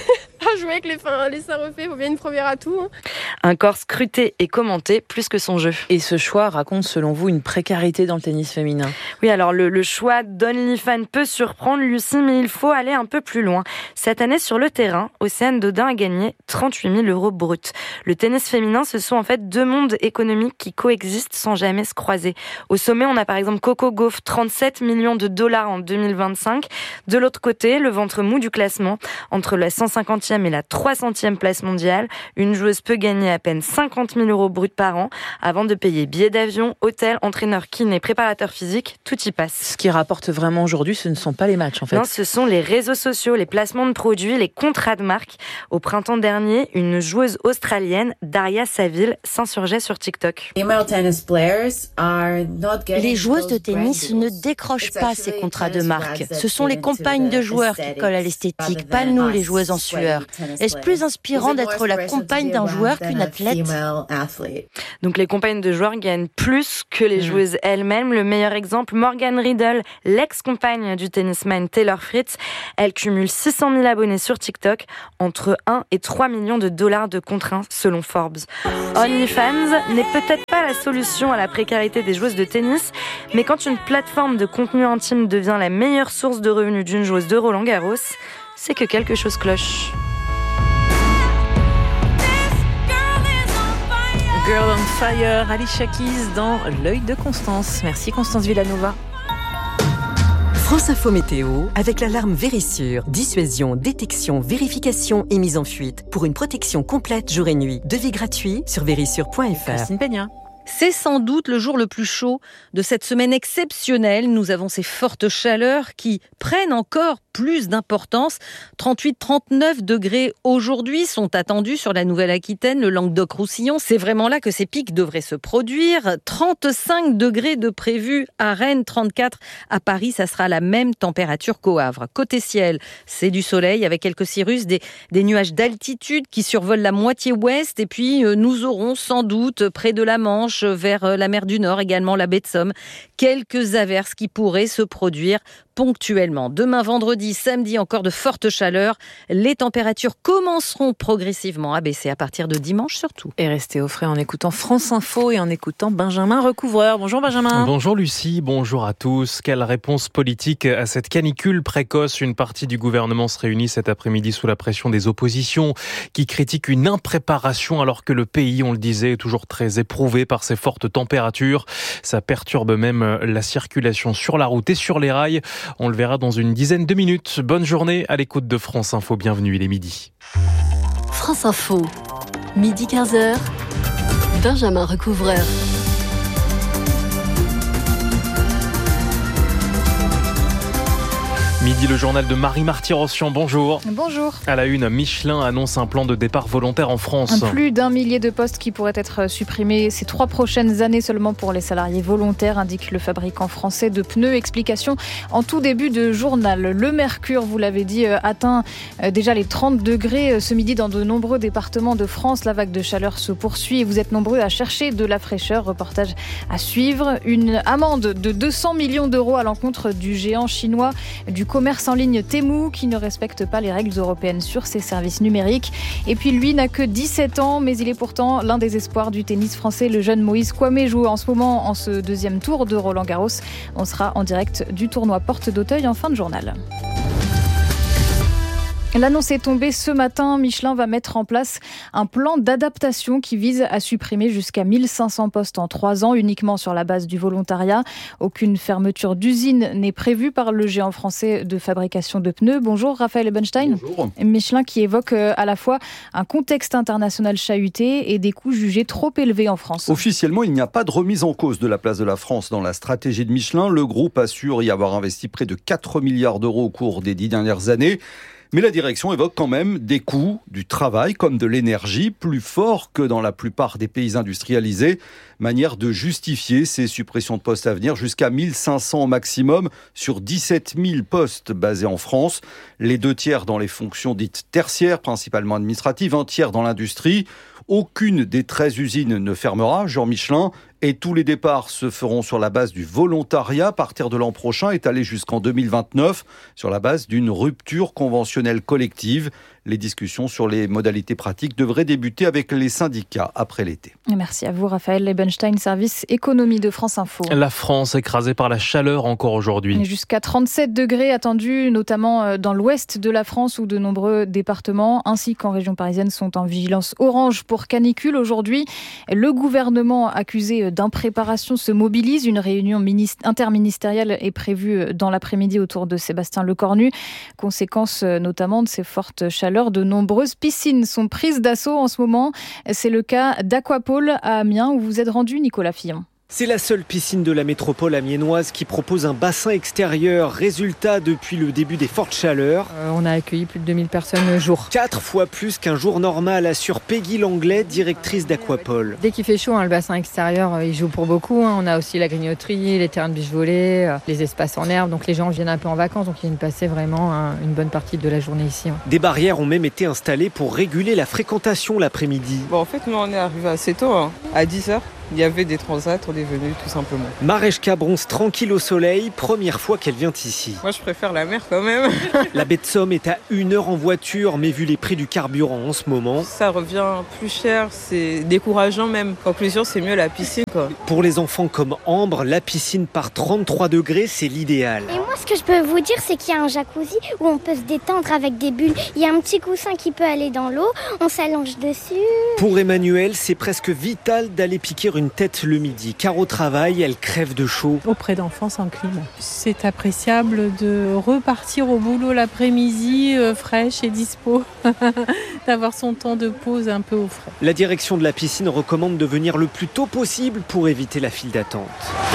pas jouer avec les seins refaits, il faut bien une première à tout. Un corps scruté et commenté plus que son jeu. Et ce choix raconte selon vous une précarité dans le tennis féminin? Oui, alors le choix d'OnlyFans peut surprendre Lucie, mais il faut aller un peu plus loin. Cette année sur le terrain, Océane Dodin a gagné 38 000 € bruts. Le tennis féminin, ce sont en fait deux mondes économiques qui coexistent sans jamais se croiser. Au sommet, on a par exemple Coco Gauff, 37 millions de dollars en 2025. De l'autre côté, le ventre mou du classement, entre la 150e et la 300e place mondiale, une joueuse peut gagner à peine 50 000 € bruts par an avant de payer billets d'avion, hôtel, entraîneur, kiné, préparateur physique, tout y passe. Ce qui rapporte vraiment aujourd'hui, ce ne sont pas les matchs en fait. Non, ce sont les réseaux sociaux, les placements de produits, les contrats de marque. Au printemps dernier, une joueuse australienne, Daria Saville, s'insurgeait sur TikTok. Les joueuses de tennis ne décrochent pas ces contrats de marque. Ce sont les compagnes de joueurs qui collent à l'esthétique, pas nous les joueuses en sueur. Est-ce plus inspirant d'être la compagne d'un joueur qu'une athlète? Donc les compagnes de joueurs gagnent plus que les joueuses elles-mêmes. Le meilleur exemple, Morgan Riddle, l'ex-compagne du tennisman Taylor Fritz. Elle cumule 600 000 abonnés sur TikTok, entre 1 et 3 millions de dollars de contrats selon Forbes. OnlyFans n'est peut-être pas la solution à la précarité des joueuses de tennis, mais quand une plateforme de contenu intime devient la meilleure source de revenus d'une joueuse de Roland-Garros, c'est que quelque chose cloche. Girl on Fire, Alicia Keys dans L'œil de Constance. Merci Constance Villanova. France Info Météo, avec l'alarme Vérissure. Dissuasion, détection, vérification et mise en fuite. Pour une protection complète jour et nuit. Devis gratuit sur vérissure.fr. Christine Peña. C'est sans doute le jour le plus chaud de cette semaine exceptionnelle. Nous avons ces fortes chaleurs qui prennent encore plus d'importance. 38-39 degrés aujourd'hui sont attendus sur la Nouvelle-Aquitaine, le Languedoc-Roussillon. C'est vraiment là que ces pics devraient se produire. 35 degrés de prévus à Rennes, 34 à Paris. Ça sera la même température qu'au Havre. Côté ciel, c'est du soleil avec quelques cirrus, des nuages d'altitude qui survolent la moitié ouest. Et puis, nous aurons sans doute près de la Manche, vers la mer du Nord, également la baie de Somme, quelques averses qui pourraient se produire ponctuellement. Demain, vendredi, samedi, encore de fortes chaleurs. Les températures commenceront progressivement à baisser à partir de dimanche surtout. Et restez au frais en écoutant France Info et en écoutant Benjamin Recouvreur. Bonjour Benjamin. Bonjour Lucie, bonjour à tous. Quelle réponse politique à cette canicule précoce? Une partie du gouvernement se réunit cet après-midi sous la pression des oppositions qui critiquent une impréparation alors que le pays, on le disait, est toujours très éprouvé par ces fortes températures. Ça perturbe même la circulation sur la route et sur les rails. On le verra dans une dizaine de minutes. Bonne journée à l'écoute de France Info. Bienvenue, il est midi. France Info, midi 15h, Benjamin Recouvreur. Midi, le journal de Marie Marty-Rossian. Bonjour. Bonjour. À la une, Michelin annonce un plan de départ volontaire en France. Plus d'1 millier de postes qui pourraient être supprimés ces 3 prochaines années seulement pour les salariés volontaires, indique le fabricant français de pneus. Explication en tout début de journal. Le mercure, vous l'avez dit, atteint déjà les 30 degrés ce midi dans de nombreux départements de France. La vague de chaleur se poursuit et vous êtes nombreux à chercher de la fraîcheur. Reportage à suivre. Une amende de 200 millions d'euros à l'encontre du géant chinois du commerce en ligne Temu qui ne respecte pas les règles européennes sur ses services numériques. Et puis lui n'a que 17 ans, mais il est pourtant l'un des espoirs du tennis français. Le jeune Moïse Kouamé joue en ce moment en ce deuxième tour de Roland-Garros. On sera en direct du tournoi Porte d'Auteuil en fin de journal. L'annonce est tombée ce matin. Michelin va mettre en place un plan d'adaptation qui vise à supprimer jusqu'à 1500 postes en 3 ans, uniquement sur la base du volontariat. Aucune fermeture d'usine n'est prévue par le géant français de fabrication de pneus. Bonjour Raphaël Ebenstein. Bonjour. Michelin qui évoque à la fois un contexte international chahuté et des coûts jugés trop élevés en France. Officiellement, il n'y a pas de remise en cause de la place de la France dans la stratégie de Michelin. Le groupe assure y avoir investi près de 4 milliards d'euros au cours des 10 dernières années. Mais la direction évoque quand même des coûts du travail comme de l'énergie plus forts que dans la plupart des pays industrialisés. Manière de justifier ces suppressions de postes à venir, jusqu'à 1500 au maximum sur 17 000 postes basés en France. Les 2 tiers dans les fonctions dites tertiaires, principalement administratives, 1 tiers dans l'industrie. Aucune des 13 usines ne fermera, Jean Michelin, et tous les départs se feront sur la base du volontariat à partir de l'an prochain, étalé jusqu'en 2029, sur la base d'une rupture conventionnelle collective. Les discussions sur les modalités pratiques devraient débuter avec les syndicats après l'été. Merci à vous, Raphaël Lebenstein, service économie de France Info. La France écrasée par la chaleur encore aujourd'hui. Jusqu'à 37 degrés attendus, notamment dans l'ouest de la France où de nombreux départements ainsi qu'en région parisienne sont en vigilance orange pour canicule. Aujourd'hui, le gouvernement accusé d'impréparation se mobilise. Une réunion interministérielle est prévue dans l'après-midi autour de Sébastien Lecornu. Conséquence notamment de ces fortes chaleurs, de nombreuses piscines sont prises d'assaut en ce moment. C'est le cas d'Aquapole à Amiens où vous êtes rendu, Nicolas Fillon. C'est la seule piscine de la métropole amiénoise qui propose un bassin extérieur. Résultat, depuis le début des fortes chaleurs, on a accueilli plus de 2000 personnes le jour. 4 fois plus qu'un jour normal, assure Peggy Langlais, directrice d'Aquapole. Dès qu'il fait chaud, le bassin extérieur, il joue pour beaucoup. On a aussi la grignoterie, les terrains de beach volley, les espaces en herbe. Donc les gens viennent un peu en vacances, donc ils viennent passer vraiment une bonne partie de la journée ici. Des barrières ont même été installées pour réguler la fréquentation l'après-midi. En fait, nous on est arrivés assez tôt, à 10h. Il y avait des transats, on est venus tout simplement. Mareshka bronze tranquille au soleil, première fois qu'elle vient ici. Moi je préfère la mer quand même. La baie de Somme est à 1 heure en voiture, mais vu les prix du carburant en ce moment... Ça revient plus cher, c'est décourageant même. En conclusion, c'est mieux la piscine quoi. Pour les enfants comme Ambre, la piscine par 33 degrés, c'est l'idéal. Et moi ce que je peux vous dire, c'est qu'il y a un jacuzzi où on peut se détendre avec des bulles. Il y a un petit coussin qui peut aller dans l'eau, on s'allonge dessus. Pour Emmanuel, c'est presque vital d'aller piquer une tête le midi, car au travail, elle crève de chaud. Auprès d'enfants sans clim. C'est appréciable de repartir au boulot l'après-midi, fraîche et dispo, d'avoir son temps de pause un peu au frais. La direction de la piscine recommande de venir le plus tôt possible pour éviter la file d'attente.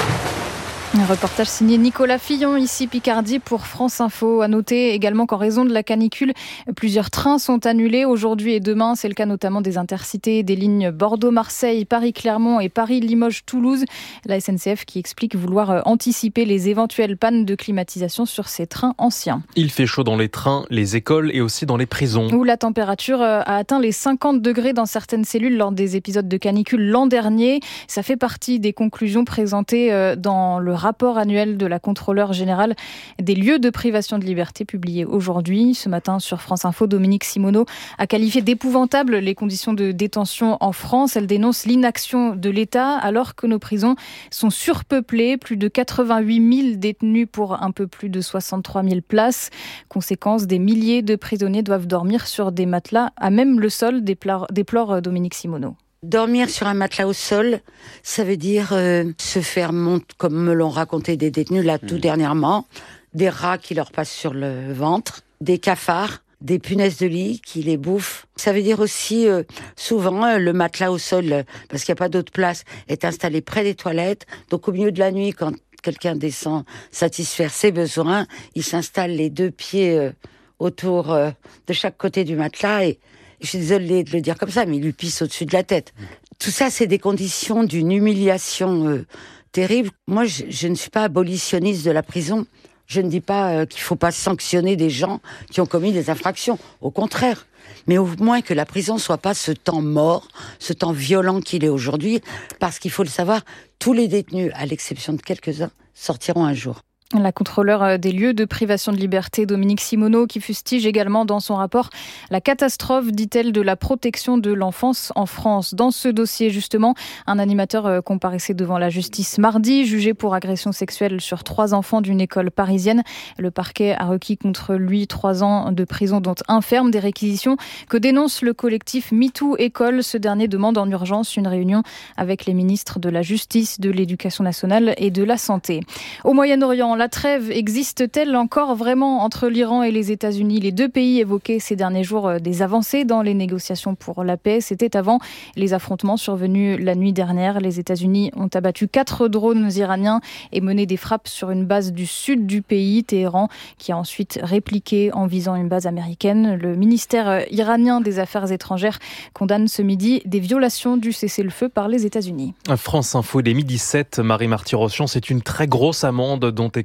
Un reportage signé Nicolas Fillon, ici Picardie pour France Info. À noter également qu'en raison de la canicule, plusieurs trains sont annulés aujourd'hui et demain. C'est le cas notamment des intercités, des lignes Bordeaux-Marseille, Paris-Clermont et Paris-Limoges-Toulouse. La SNCF qui explique vouloir anticiper les éventuelles pannes de climatisation sur ces trains anciens. Il fait chaud dans les trains, les écoles et aussi dans les prisons. Où la température a atteint les 50 degrés dans certaines cellules lors des épisodes de canicule l'an dernier. Ça fait partie des conclusions présentées dans le rapport annuel de la contrôleure générale des lieux de privation de liberté publié aujourd'hui. Ce matin sur France Info, Dominique Simoneau a qualifié d'épouvantables les conditions de détention en France. Elle dénonce l'inaction de l'État alors que nos prisons sont surpeuplées. Plus de 88 000 détenus pour un peu plus de 63 000 places. Conséquence, des milliers de prisonniers doivent dormir sur des matelas à même le sol, déplore Dominique Simoneau. Dormir sur un matelas au sol, ça veut dire se faire monter, comme me l'ont raconté des détenus là tout dernièrement, des rats qui leur passent sur le ventre, des cafards, des punaises de lit qui les bouffent. Ça veut dire aussi souvent le matelas au sol, parce qu'il n'y a pas d'autre place, est installé près des toilettes. Donc au milieu de la nuit, quand quelqu'un descend satisfaire ses besoins, il s'installe les 2 pieds autour de chaque côté du matelas et je suis désolée de le dire comme ça, mais il lui pisse au-dessus de la tête. Tout ça, c'est des conditions d'une humiliation terrible. Moi, je ne suis pas abolitionniste de la prison. Je ne dis pas qu'il ne faut pas sanctionner des gens qui ont commis des infractions. Au contraire. Mais au moins que la prison soit pas ce temps mort, ce temps violent qu'il est aujourd'hui. Parce qu'il faut le savoir, tous les détenus, à l'exception de quelques-uns, sortiront un jour. La contrôleure des lieux de privation de liberté, Dominique Simoneau, qui fustige également dans son rapport la catastrophe, dit-elle, de la protection de l'enfance en France. Dans ce dossier, justement, un animateur comparaissait devant la justice mardi, jugé pour agression sexuelle sur 3 enfants d'une école parisienne. Le parquet a requis contre lui 3 ans de prison, dont 1 ferme, des réquisitions que dénonce le collectif MeToo École. Ce dernier demande en urgence une réunion avec les ministres de la Justice, de l'Éducation nationale et de la Santé. Au Moyen-Orient, la trêve existe-t-elle encore vraiment entre l'Iran et les États-Unis ? Les 2 pays évoquaient ces derniers jours des avancées dans les négociations pour la paix. C'était avant les affrontements survenus la nuit dernière. Les États-Unis ont abattu 4 drones iraniens et mené des frappes sur une base du sud du pays, Téhéran, qui a ensuite répliqué en visant une base américaine. Le ministère iranien des Affaires étrangères condamne ce midi des violations du cessez-le-feu par les États-Unis. France Info, il est 12h07. Marie Marty-Rossian, c'est une très grosse amende dont est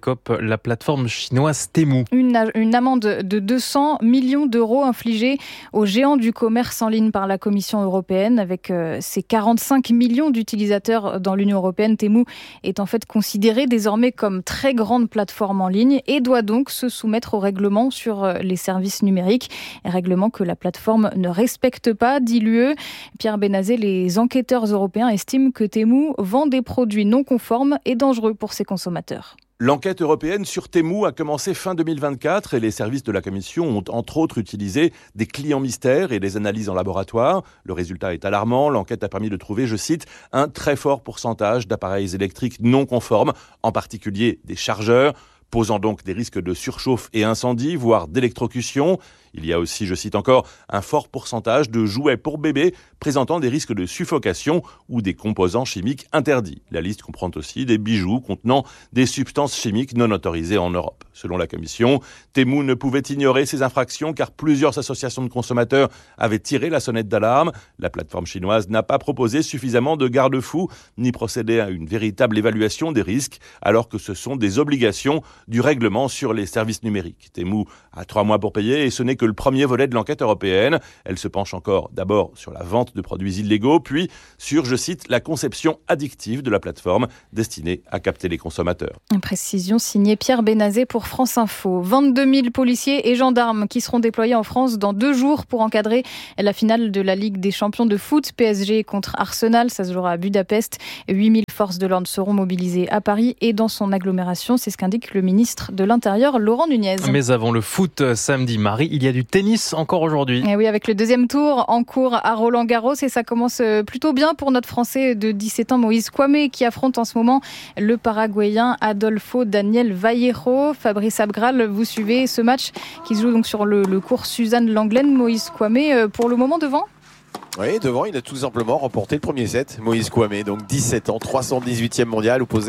écope la plateforme chinoise Temu. Une amende de 200 millions d'euros infligée aux géants du commerce en ligne par la Commission européenne. Avec ses 45 millions d'utilisateurs dans l'Union européenne, Temu est en fait considérée désormais comme très grande plateforme en ligne et doit donc se soumettre au règlement sur les services numériques. Règlement que la plateforme ne respecte pas, dit l'UE. Pierre Benazet, les enquêteurs européens estiment que Temu vend des produits non conformes et dangereux pour ses consommateurs. L'enquête européenne sur Temu a commencé fin 2024 et les services de la Commission ont entre autres utilisé des clients mystères et des analyses en laboratoire. Le résultat est alarmant. L'enquête a permis de trouver, je cite, un très fort pourcentage d'appareils électriques non conformes, en particulier des chargeurs, posant donc des risques de surchauffe et incendie, voire d'électrocution. Il y a aussi, je cite encore, un fort pourcentage de jouets pour bébés présentant des risques de suffocation ou des composants chimiques interdits. La liste comprend aussi des bijoux contenant des substances chimiques non autorisées en Europe. Selon la Commission, Temu ne pouvait ignorer ces infractions car plusieurs associations de consommateurs avaient tiré la sonnette d'alarme. La plateforme chinoise n'a pas proposé suffisamment de garde-fous ni procédé à une véritable évaluation des risques alors que ce sont des obligations du règlement sur les services numériques. Temu a 3 mois pour payer et ce n'est que le premier volet de l'enquête européenne. Elle se penche encore d'abord sur la vente de produits illégaux, puis sur, je cite, la conception addictive de la plateforme destinée à capter les consommateurs. Une précision signée Pierre Benazet pour France Info. 22 000 policiers et gendarmes qui seront déployés en France dans 2 jours pour encadrer la finale de la Ligue des champions de foot. PSG contre Arsenal, ça se jouera à Budapest. 8 000 forces de l'ordre seront mobilisées à Paris et dans son agglomération. C'est ce qu'indique le ministre de l'Intérieur, Laurent Nunez. Mais avant le foot samedi, Marie, il y a du tennis encore aujourd'hui. Et oui, avec le 2e tour en cours à Roland-Garros et ça commence plutôt bien pour notre Français de 17 ans, Moïse Kouamé, qui affronte en ce moment le Paraguayen Adolfo Daniel Vallejo. Fabrice Abgral, vous suivez ce match qui se joue donc sur le cours Suzanne Langlaine. Moïse Kouamé, pour le moment devant ? Oui, devant, il a tout simplement remporté le premier set. Moïse Kouamé, donc 17 ans, 318e mondial, opposé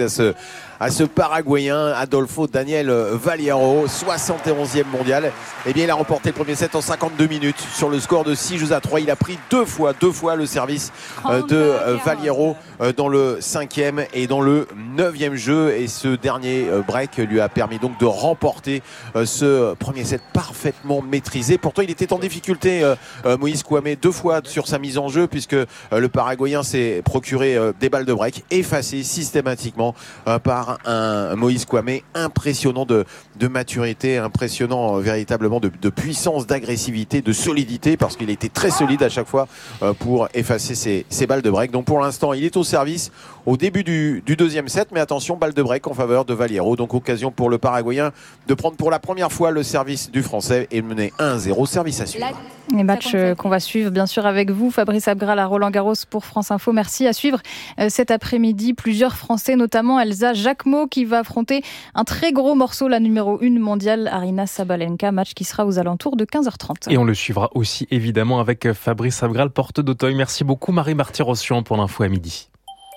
à ce Paraguayen Adolfo Daniel Vallejo, 71e mondial. Eh bien, il a remporté le premier set en 52 minutes sur le score de 6-3. Il a pris deux fois le service de Vallejo dans le 5e et dans le 9e jeu. Et ce dernier break lui a permis donc de remporter ce premier set parfaitement maîtrisé. Pourtant, il était en difficulté, Moïse Kouamé, 2 fois sur sa mise en jeu, puisque le Paraguayen s'est procuré des balles de break effacées systématiquement par un Moïse Kouamé impressionnant de maturité, impressionnant véritablement de puissance, d'agressivité, de solidité, parce qu'il était très solide à chaque fois pour effacer ses balles de break. Donc pour l'instant, il est au service au début du 2e set, mais attention, balle de break en faveur de Vallejo. Donc occasion pour le Paraguayen de prendre pour la première fois le service du Français et de mener 1-0, service à suivre. Les matchs qu'on va suivre bien sûr avec vous, Fabrice Abgral à Roland-Garros pour France Info. Merci. À suivre cet après-midi, plusieurs Français, notamment Elsa Jacquemot qui va affronter un très gros morceau, la numéro 1 mondiale, Aryna Sabalenka, match qui sera aux alentours de 15h30. Et on le suivra aussi évidemment avec Fabrice Abgral, porte d'Auteuil. Merci beaucoup Marie-Marty Rossian pour l'info à midi.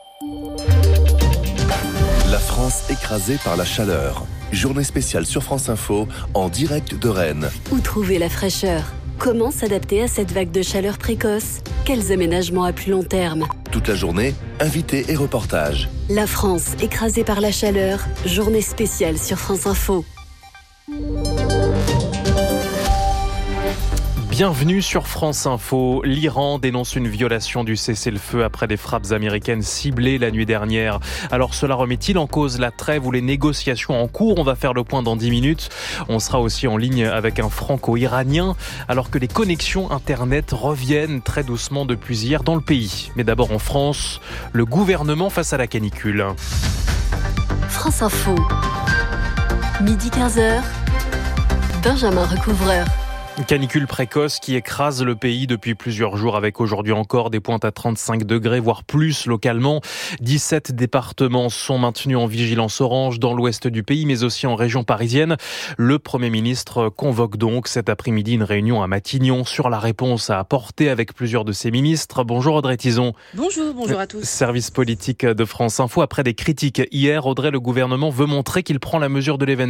La France écrasée par la chaleur. Journée spéciale sur France Info en direct de Rennes. Où trouver la fraîcheur ? Comment s'adapter à cette vague de chaleur précoce ? Quels aménagements à plus long terme ? Toute la journée, invités et reportages. La France écrasée par la chaleur, journée spéciale sur France Info. Bienvenue sur France Info. L'Iran dénonce une violation du cessez-le-feu après des frappes américaines ciblées la nuit dernière. Alors cela remet-il en cause la trêve ou les négociations en cours ? On va faire le point dans 10 minutes. On sera aussi en ligne avec un franco-iranien alors que les connexions Internet reviennent très doucement depuis hier dans le pays. Mais d'abord en France, le gouvernement face à la canicule. France Info. Midi 15h. Benjamin Recouvreur. Canicule précoce qui écrase le pays depuis plusieurs jours avec aujourd'hui encore des pointes à 35 degrés, voire plus localement. 17 départements sont maintenus en vigilance orange dans l'ouest du pays, mais aussi en région parisienne. Le Premier ministre convoque donc cet après-midi une réunion à Matignon sur la réponse à apporter avec plusieurs de ses ministres. Bonjour Audrey Tizon. Bonjour à tous. Service politique de France Info. Après des critiques hier, Audrey, le gouvernement veut montrer qu'il prend la mesure de l'événement.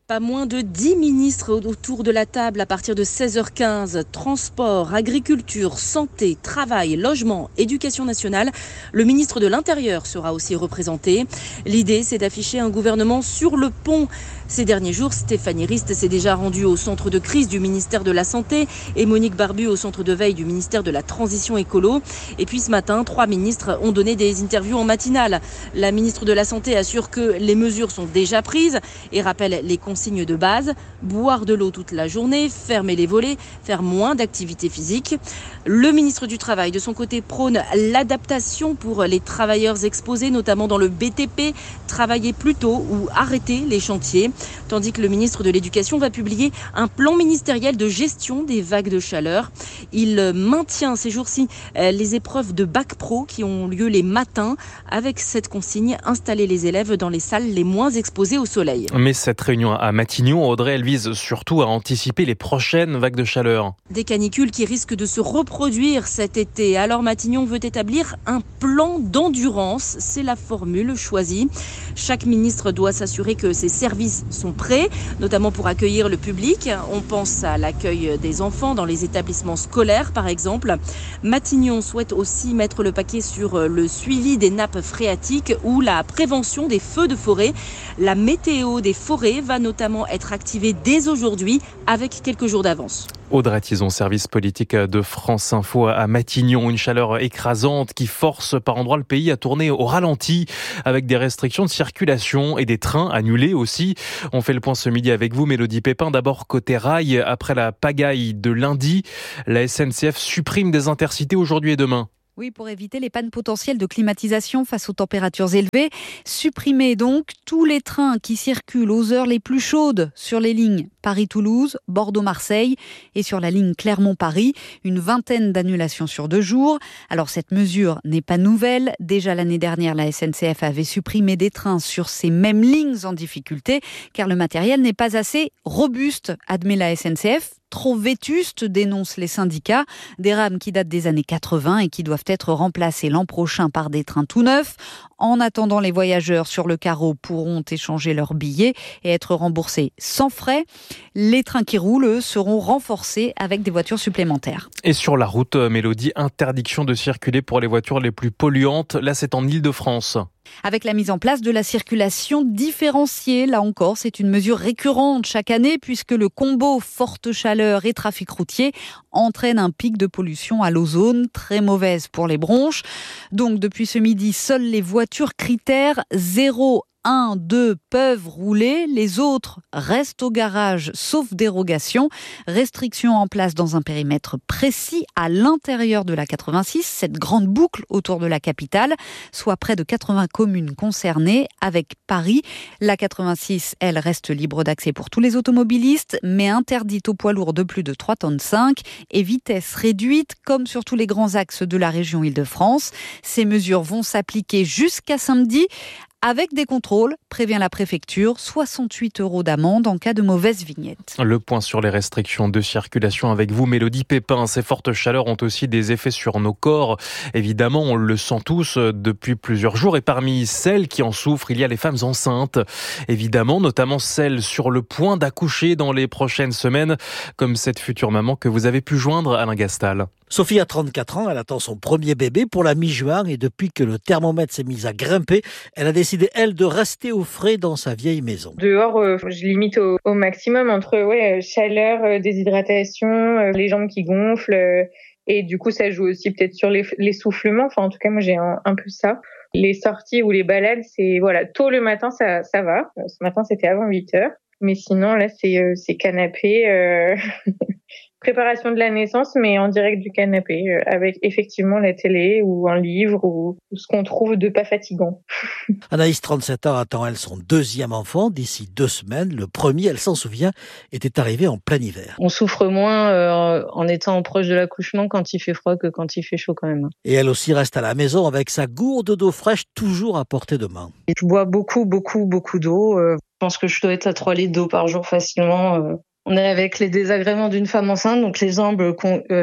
Pas moins de 10 ministres autour de la table à partir de 16h15. Transport, agriculture, santé, travail, logement, éducation nationale. Le ministre de l'Intérieur sera aussi représenté. L'idée, c'est d'afficher un gouvernement sur le pont. Ces derniers jours, Stéphanie Rist s'est déjà rendue au centre de crise du ministère de la Santé et Monique Barbu au centre de veille du ministère de la Transition écolo. Et puis ce matin, 3 ministres ont donné des interviews en matinale. La ministre de la Santé assure que les mesures sont déjà prises et rappelle les consignes de base. Boire de l'eau toute la journée, fermer les volets, faire moins d'activité physique. Le ministre du Travail, de son côté, prône l'adaptation pour les travailleurs exposés, notamment dans le BTP, travailler plus tôt ou arrêter les chantiers. Tandis que le ministre de l'Éducation va publier un plan ministériel de gestion des vagues de chaleur. Il maintient ces jours-ci les épreuves de bac pro qui ont lieu les matins. Avec cette consigne, installer les élèves dans les salles les moins exposées au soleil. Mais cette réunion à Matignon, Audrey, elle vise surtout à anticiper les prochaines vagues de chaleur. Des canicules qui risquent de se reproduire cet été. Alors Matignon veut établir un plan d'endurance. C'est la formule choisie. Chaque ministre doit s'assurer que ses services sont prêts, notamment pour accueillir le public. On pense à l'accueil des enfants dans les établissements scolaires, par exemple. Matignon souhaite aussi mettre le paquet sur le suivi des nappes phréatiques ou la prévention des feux de forêt. La météo des forêts va notamment être activée dès aujourd'hui avec quelques jours d'avance. Audrey Tison, service politique de France Info à Matignon. Une chaleur écrasante qui force par endroits le pays à tourner au ralenti avec des restrictions de circulation et des trains annulés aussi. On fait le point ce midi avec vous, Mélodie Pépin. D'abord côté rail, après la pagaille de lundi, la SNCF supprime des intercités aujourd'hui et demain. Oui, pour éviter les pannes potentielles de climatisation face aux températures élevées. Supprimer donc tous les trains qui circulent aux heures les plus chaudes sur les lignes Paris-Toulouse, Bordeaux-Marseille et sur la ligne Clermont-Paris. Une vingtaine d'annulations sur 2 jours. Alors cette mesure n'est pas nouvelle. Déjà l'année dernière, la SNCF avait supprimé des trains sur ces mêmes lignes en difficulté car le matériel n'est pas assez robuste, admet la SNCF. Trop vétustes, dénoncent les syndicats. Des rames qui datent des années 80 et qui doivent être remplacées l'an prochain par des trains tout neufs. En attendant, les voyageurs sur le carreau pourront échanger leurs billets et être remboursés sans frais. Les trains qui roulent, eux, seront renforcés avec des voitures supplémentaires. Et sur la route, Mélodie, interdiction de circuler pour les voitures les plus polluantes. Là, c'est en Île-de-France. Avec la mise en place de la circulation différenciée, là encore, c'est une mesure récurrente chaque année puisque le combo forte chaleur et trafic routier entraîne un pic de pollution à l'ozone, très mauvaise pour les bronches. Donc depuis ce midi, seules les voitures critères 0, 1, 2 peuvent rouler, les autres restent au garage sauf dérogation. Restrictions en place dans un périmètre précis à l'intérieur de la 86, cette grande boucle autour de la capitale, soit près de 80 communes concernées avec Paris. La 86, elle reste libre d'accès pour tous les automobilistes, mais interdite aux poids lourds de plus de 3,5 tonnes et vitesse réduite comme sur tous les grands axes de la région Île-de-France. Ces mesures vont s'appliquer jusqu'à samedi. Avec des contrôles, prévient la préfecture, 68 € d'amende en cas de mauvaise vignette. Le point sur les restrictions de circulation avec vous, Mélodie Pépin. Ces fortes chaleurs ont aussi des effets sur nos corps. Évidemment, on le sent tous depuis plusieurs jours. Et parmi celles qui en souffrent, il y a les femmes enceintes. Évidemment, notamment celles sur le point d'accoucher dans les prochaines semaines, comme cette future maman que vous avez pu joindre, Alain Gastal. Sophie a 34 ans, elle attend son premier bébé pour la mi-juin et depuis que le thermomètre s'est mis à grimper, elle a décidé, elle, de rester au frais dans sa vieille maison. Dehors, je limite au maximum entre chaleur, déshydratation, les jambes qui gonflent et du coup ça joue aussi peut-être sur l'essoufflement. Enfin en tout cas moi j'ai un peu ça. Les sorties ou les balades, c'est tôt le matin ça va. Ce matin c'était avant 8h. Mais sinon là c'est canapé préparation de la naissance, mais en direct du canapé, avec effectivement la télé ou un livre ou ce qu'on trouve de pas fatigant. Anaïs, 37 ans, attend elle son deuxième enfant d'ici 2 semaines. Le premier, elle s'en souvient, était arrivé en plein hiver. On souffre moins en étant proche de l'accouchement quand il fait froid que quand il fait chaud quand même. Et elle aussi reste à la maison avec sa gourde d'eau fraîche toujours à portée de main. Je bois beaucoup d'eau. Je pense que je dois être à 3 litres d'eau par jour facilement. On est avec les désagréments d'une femme enceinte, donc les jambes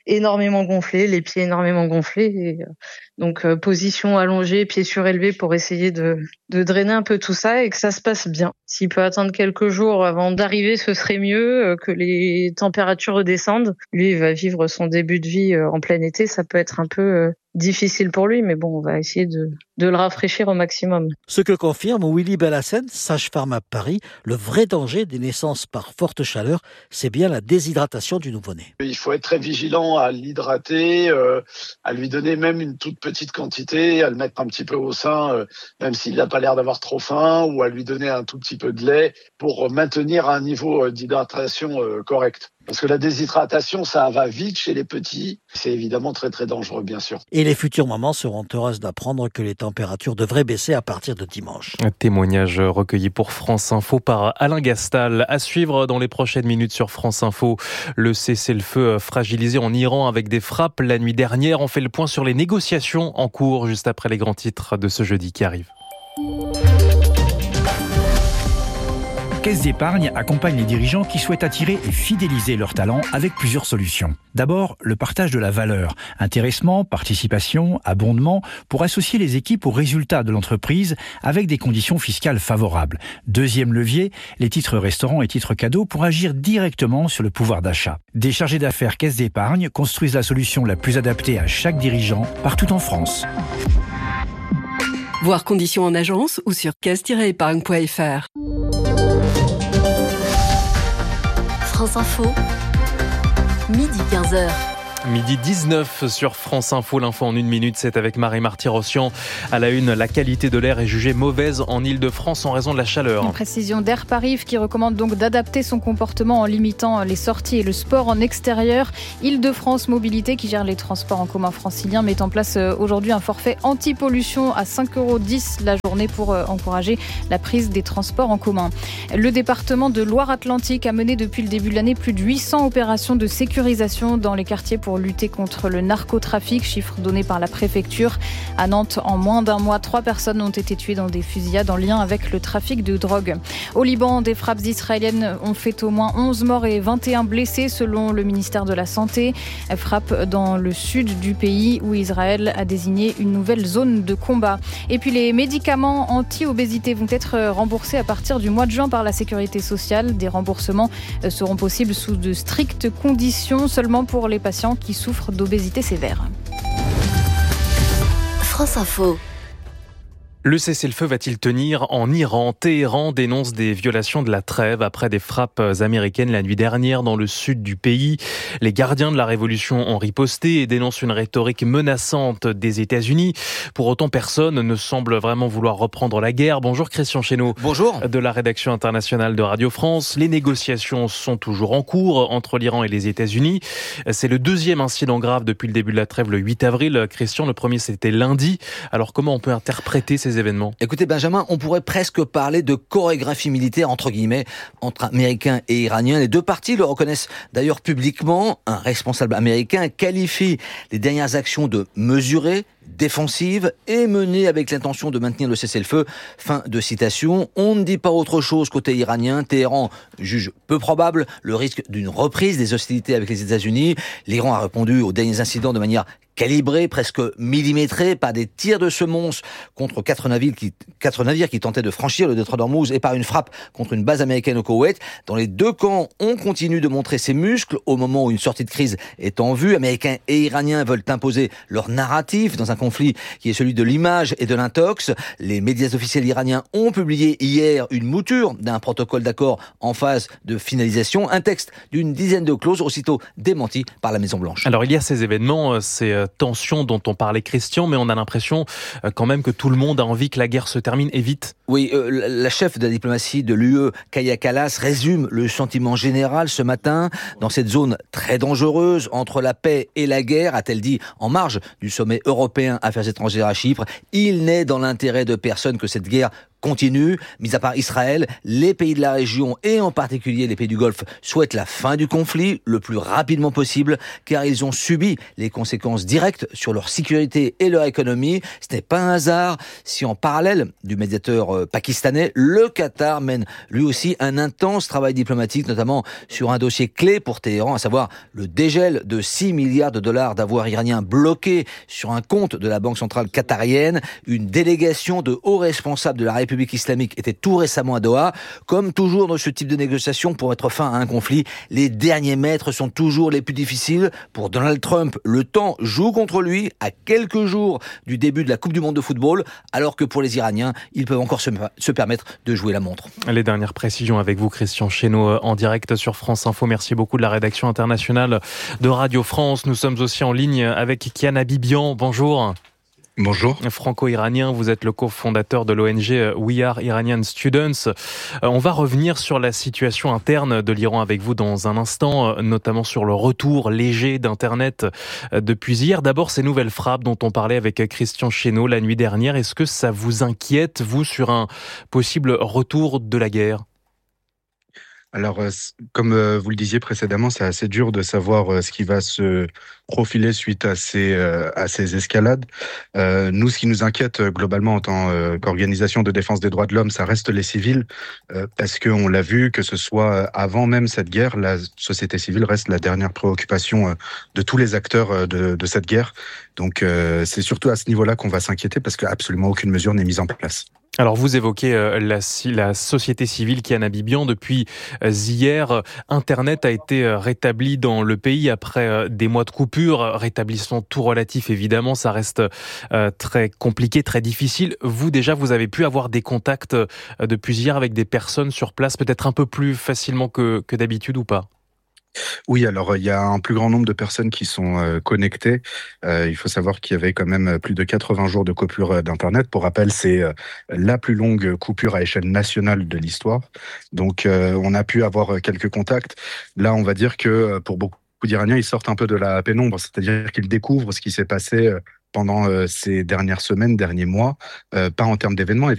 énormément gonflé, les pieds énormément gonflés. Et, donc position allongée, pieds surélevés pour essayer de drainer un peu tout ça et que ça se passe bien. S'il peut attendre quelques jours avant d'arriver, ce serait mieux, que les températures redescendent. Lui, il va vivre son début de vie en plein été, ça peut être un peu difficile pour lui, mais bon, on va essayer de le rafraîchir au maximum. Ce que confirme Willy Bellassène, sage-femme à Paris, le vrai danger des naissances par forte chaleur, c'est bien la déshydratation du nouveau-né. Il faut être très vigilant à l'hydrater, à lui donner même une toute petite quantité, à le mettre un petit peu au sein, même s'il n'a pas l'air d'avoir trop faim, ou à lui donner un tout petit peu de lait pour maintenir un niveau d'hydratation correct. Parce que la déshydratation, ça va vite chez les petits. C'est évidemment très très dangereux, bien sûr. Et les futures mamans seront heureuses d'apprendre que les températures devraient baisser à partir de dimanche. Un témoignage recueilli pour France Info par Alain Gastal. À suivre dans les prochaines minutes sur France Info. Le cessez-le-feu fragilisé en Iran avec des frappes la nuit dernière. On fait le point sur les négociations en cours juste après les grands titres de ce jeudi qui arrive. Caisse d'épargne accompagne les dirigeants qui souhaitent attirer et fidéliser leurs talents avec plusieurs solutions. D'abord, le partage de la valeur, intéressement, participation, abondement, pour associer les équipes aux résultats de l'entreprise avec des conditions fiscales favorables. Deuxième levier, les titres restaurants et titres cadeaux pour agir directement sur le pouvoir d'achat. Des chargés d'affaires Caisse d'épargne construisent la solution la plus adaptée à chaque dirigeant partout en France. Voir conditions en agence ou sur caisse-épargne.fr. France Info, midi 15h. Midi 19 sur France Info, l'info en 1 minute, c'est avec Marie-Marty Rossian. À la une, la qualité de l'air est jugée mauvaise en Ile-de-France en raison de la chaleur. Une précision d'Air Paris qui recommande donc d'adapter son comportement en limitant les sorties et le sport en extérieur. Île-de-France Mobilité, qui gère les transports en commun franciliens, met en place aujourd'hui un forfait anti-pollution à 5,10 € la journée pour encourager la prise des transports en commun. Le département de Loire-Atlantique a mené depuis le début de l'année plus de 800 opérations de sécurisation dans les quartiers pour lutter contre le narcotrafic, chiffre donné par la préfecture. À Nantes, en moins d'un mois, 3 personnes ont été tuées dans des fusillades en lien avec le trafic de drogue. Au Liban, des frappes israéliennes ont fait au moins 11 morts et 21 blessés selon le ministère de la Santé. Frappe dans le sud du pays où Israël a désigné une nouvelle zone de combat. Et puis les médicaments anti-obésité vont être remboursés à partir du mois de juin par la Sécurité sociale. Des remboursements seront possibles sous de strictes conditions, seulement pour les patients qui souffrent d'obésité sévère. France Info. Le cessez-le-feu va-t-il tenir en Iran ? Téhéran dénonce des violations de la trêve après des frappes américaines la nuit dernière dans le sud du pays. Les gardiens de la révolution ont riposté et dénoncent une rhétorique menaçante des États-Unis. Pour autant, personne ne semble vraiment vouloir reprendre la guerre. Bonjour Christian Chesneau. Bonjour. De la rédaction internationale de Radio France. Les négociations sont toujours en cours entre l'Iran et les États-Unis. C'est le deuxième incident grave depuis le début de la trêve le 8 avril. Christian, le premier c'était lundi. Alors comment on peut interpréter ces événements ? Écoutez Benjamin, on pourrait presque parler de chorégraphie militaire entre guillemets entre Américains et Iraniens. Les deux parties le reconnaissent d'ailleurs publiquement. Un responsable américain qualifie les dernières actions de mesurées, défensive et menée avec l'intention de maintenir le cessez-le-feu. Fin de citation. On ne dit pas autre chose côté iranien. Téhéran juge peu probable le risque d'une reprise des hostilités avec les États-Unis. L'Iran a répondu aux derniers incidents de manière calibrée, presque millimétrée, par des tirs de semonce contre 4 navires qui tentaient de franchir le détroit d'Ormuz et par une frappe contre une base américaine au Koweït. Dans les deux camps, on continue de montrer ses muscles au moment où une sortie de crise est en vue. Américains et Iraniens veulent imposer leur narratif dans un conflit qui est celui de l'image et de l'intox. Les médias officiels iraniens ont publié hier une mouture d'un protocole d'accord en phase de finalisation, un texte d'une dizaine de clauses aussitôt démenti par la Maison-Blanche. Alors il y a ces événements, ces tensions dont on parlait Christian, mais on a l'impression quand même que tout le monde a envie que la guerre se termine et vite. Oui, la chef de la diplomatie de l'UE, Kaja Kallas, résume le sentiment général ce matin. Dans cette zone très dangereuse entre la paix et la guerre, a-t-elle dit, en marge du sommet européen Affaires étrangères à Chypre, il n'est dans l'intérêt de personne que cette guerre continue. Mis à part Israël, les pays de la région et en particulier les pays du Golfe souhaitent la fin du conflit le plus rapidement possible car ils ont subi les conséquences directes sur leur sécurité et leur économie. Ce n'est pas un hasard si en parallèle du médiateur pakistanais, le Qatar mène lui aussi un intense travail diplomatique, notamment sur un dossier clé pour Téhéran, à savoir le dégel de 6 milliards de dollars d'avoirs iraniens bloqués sur un compte de la Banque centrale qatarienne. Une délégation de hauts responsables de la République islamique était tout récemment à Doha. Comme toujours dans ce type de négociation pour mettre fin à un conflit, les derniers mètres sont toujours les plus difficiles. Pour Donald Trump, le temps joue contre lui à quelques jours du début de la Coupe du Monde de football, alors que pour les Iraniens, ils peuvent encore se permettre de jouer la montre. Les dernières précisions avec vous, Christian Chesneau, en direct sur France Info. Merci beaucoup de la rédaction internationale de Radio France. Nous sommes aussi en ligne avec Kian Abibian. Bonjour. Bonjour. Franco-iranien, vous êtes le cofondateur de l'ONG We Are Iranian Students. On va revenir sur la situation interne de l'Iran avec vous dans un instant, notamment sur le retour léger d'Internet depuis hier. D'abord, ces nouvelles frappes dont on parlait avec Christian Chesneau la nuit dernière. Est-ce que ça vous inquiète, vous, sur un possible retour de la guerre ? Alors, comme vous le disiez précédemment, c'est assez dur de savoir ce qui va se profiler suite à ces escalades. Nous, ce qui nous inquiète globalement en tant qu'organisation de défense des droits de l'homme, ça reste les civils, parce qu'on l'a vu, que ce soit avant même cette guerre, la société civile reste la dernière préoccupation de tous les acteurs de cette guerre. Donc, c'est surtout à ce niveau-là qu'on va s'inquiéter, parce qu'absolument aucune mesure n'est mise en place. Alors vous évoquez la société civile Kian Abibian. Depuis hier, Internet a été rétabli dans le pays après des mois de coupure. Rétablissement tout relatif, évidemment, ça reste très compliqué, très difficile. Vous déjà, vous avez pu avoir des contacts depuis hier avec des personnes sur place, peut-être un peu plus facilement que d'habitude ou pas ? Oui, alors il y a un plus grand nombre de personnes qui sont connectées. Il faut savoir qu'il y avait quand même plus de 80 jours de coupure d'Internet. Pour rappel, c'est la plus longue coupure à échelle nationale de l'histoire. Donc on a pu avoir quelques contacts. Là, on va dire que pour beaucoup d'Iraniens, ils sortent un peu de la pénombre, c'est-à-dire qu'ils découvrent ce qui s'est passé pendant ces dernières semaines, derniers mois, pas en termes d'événements,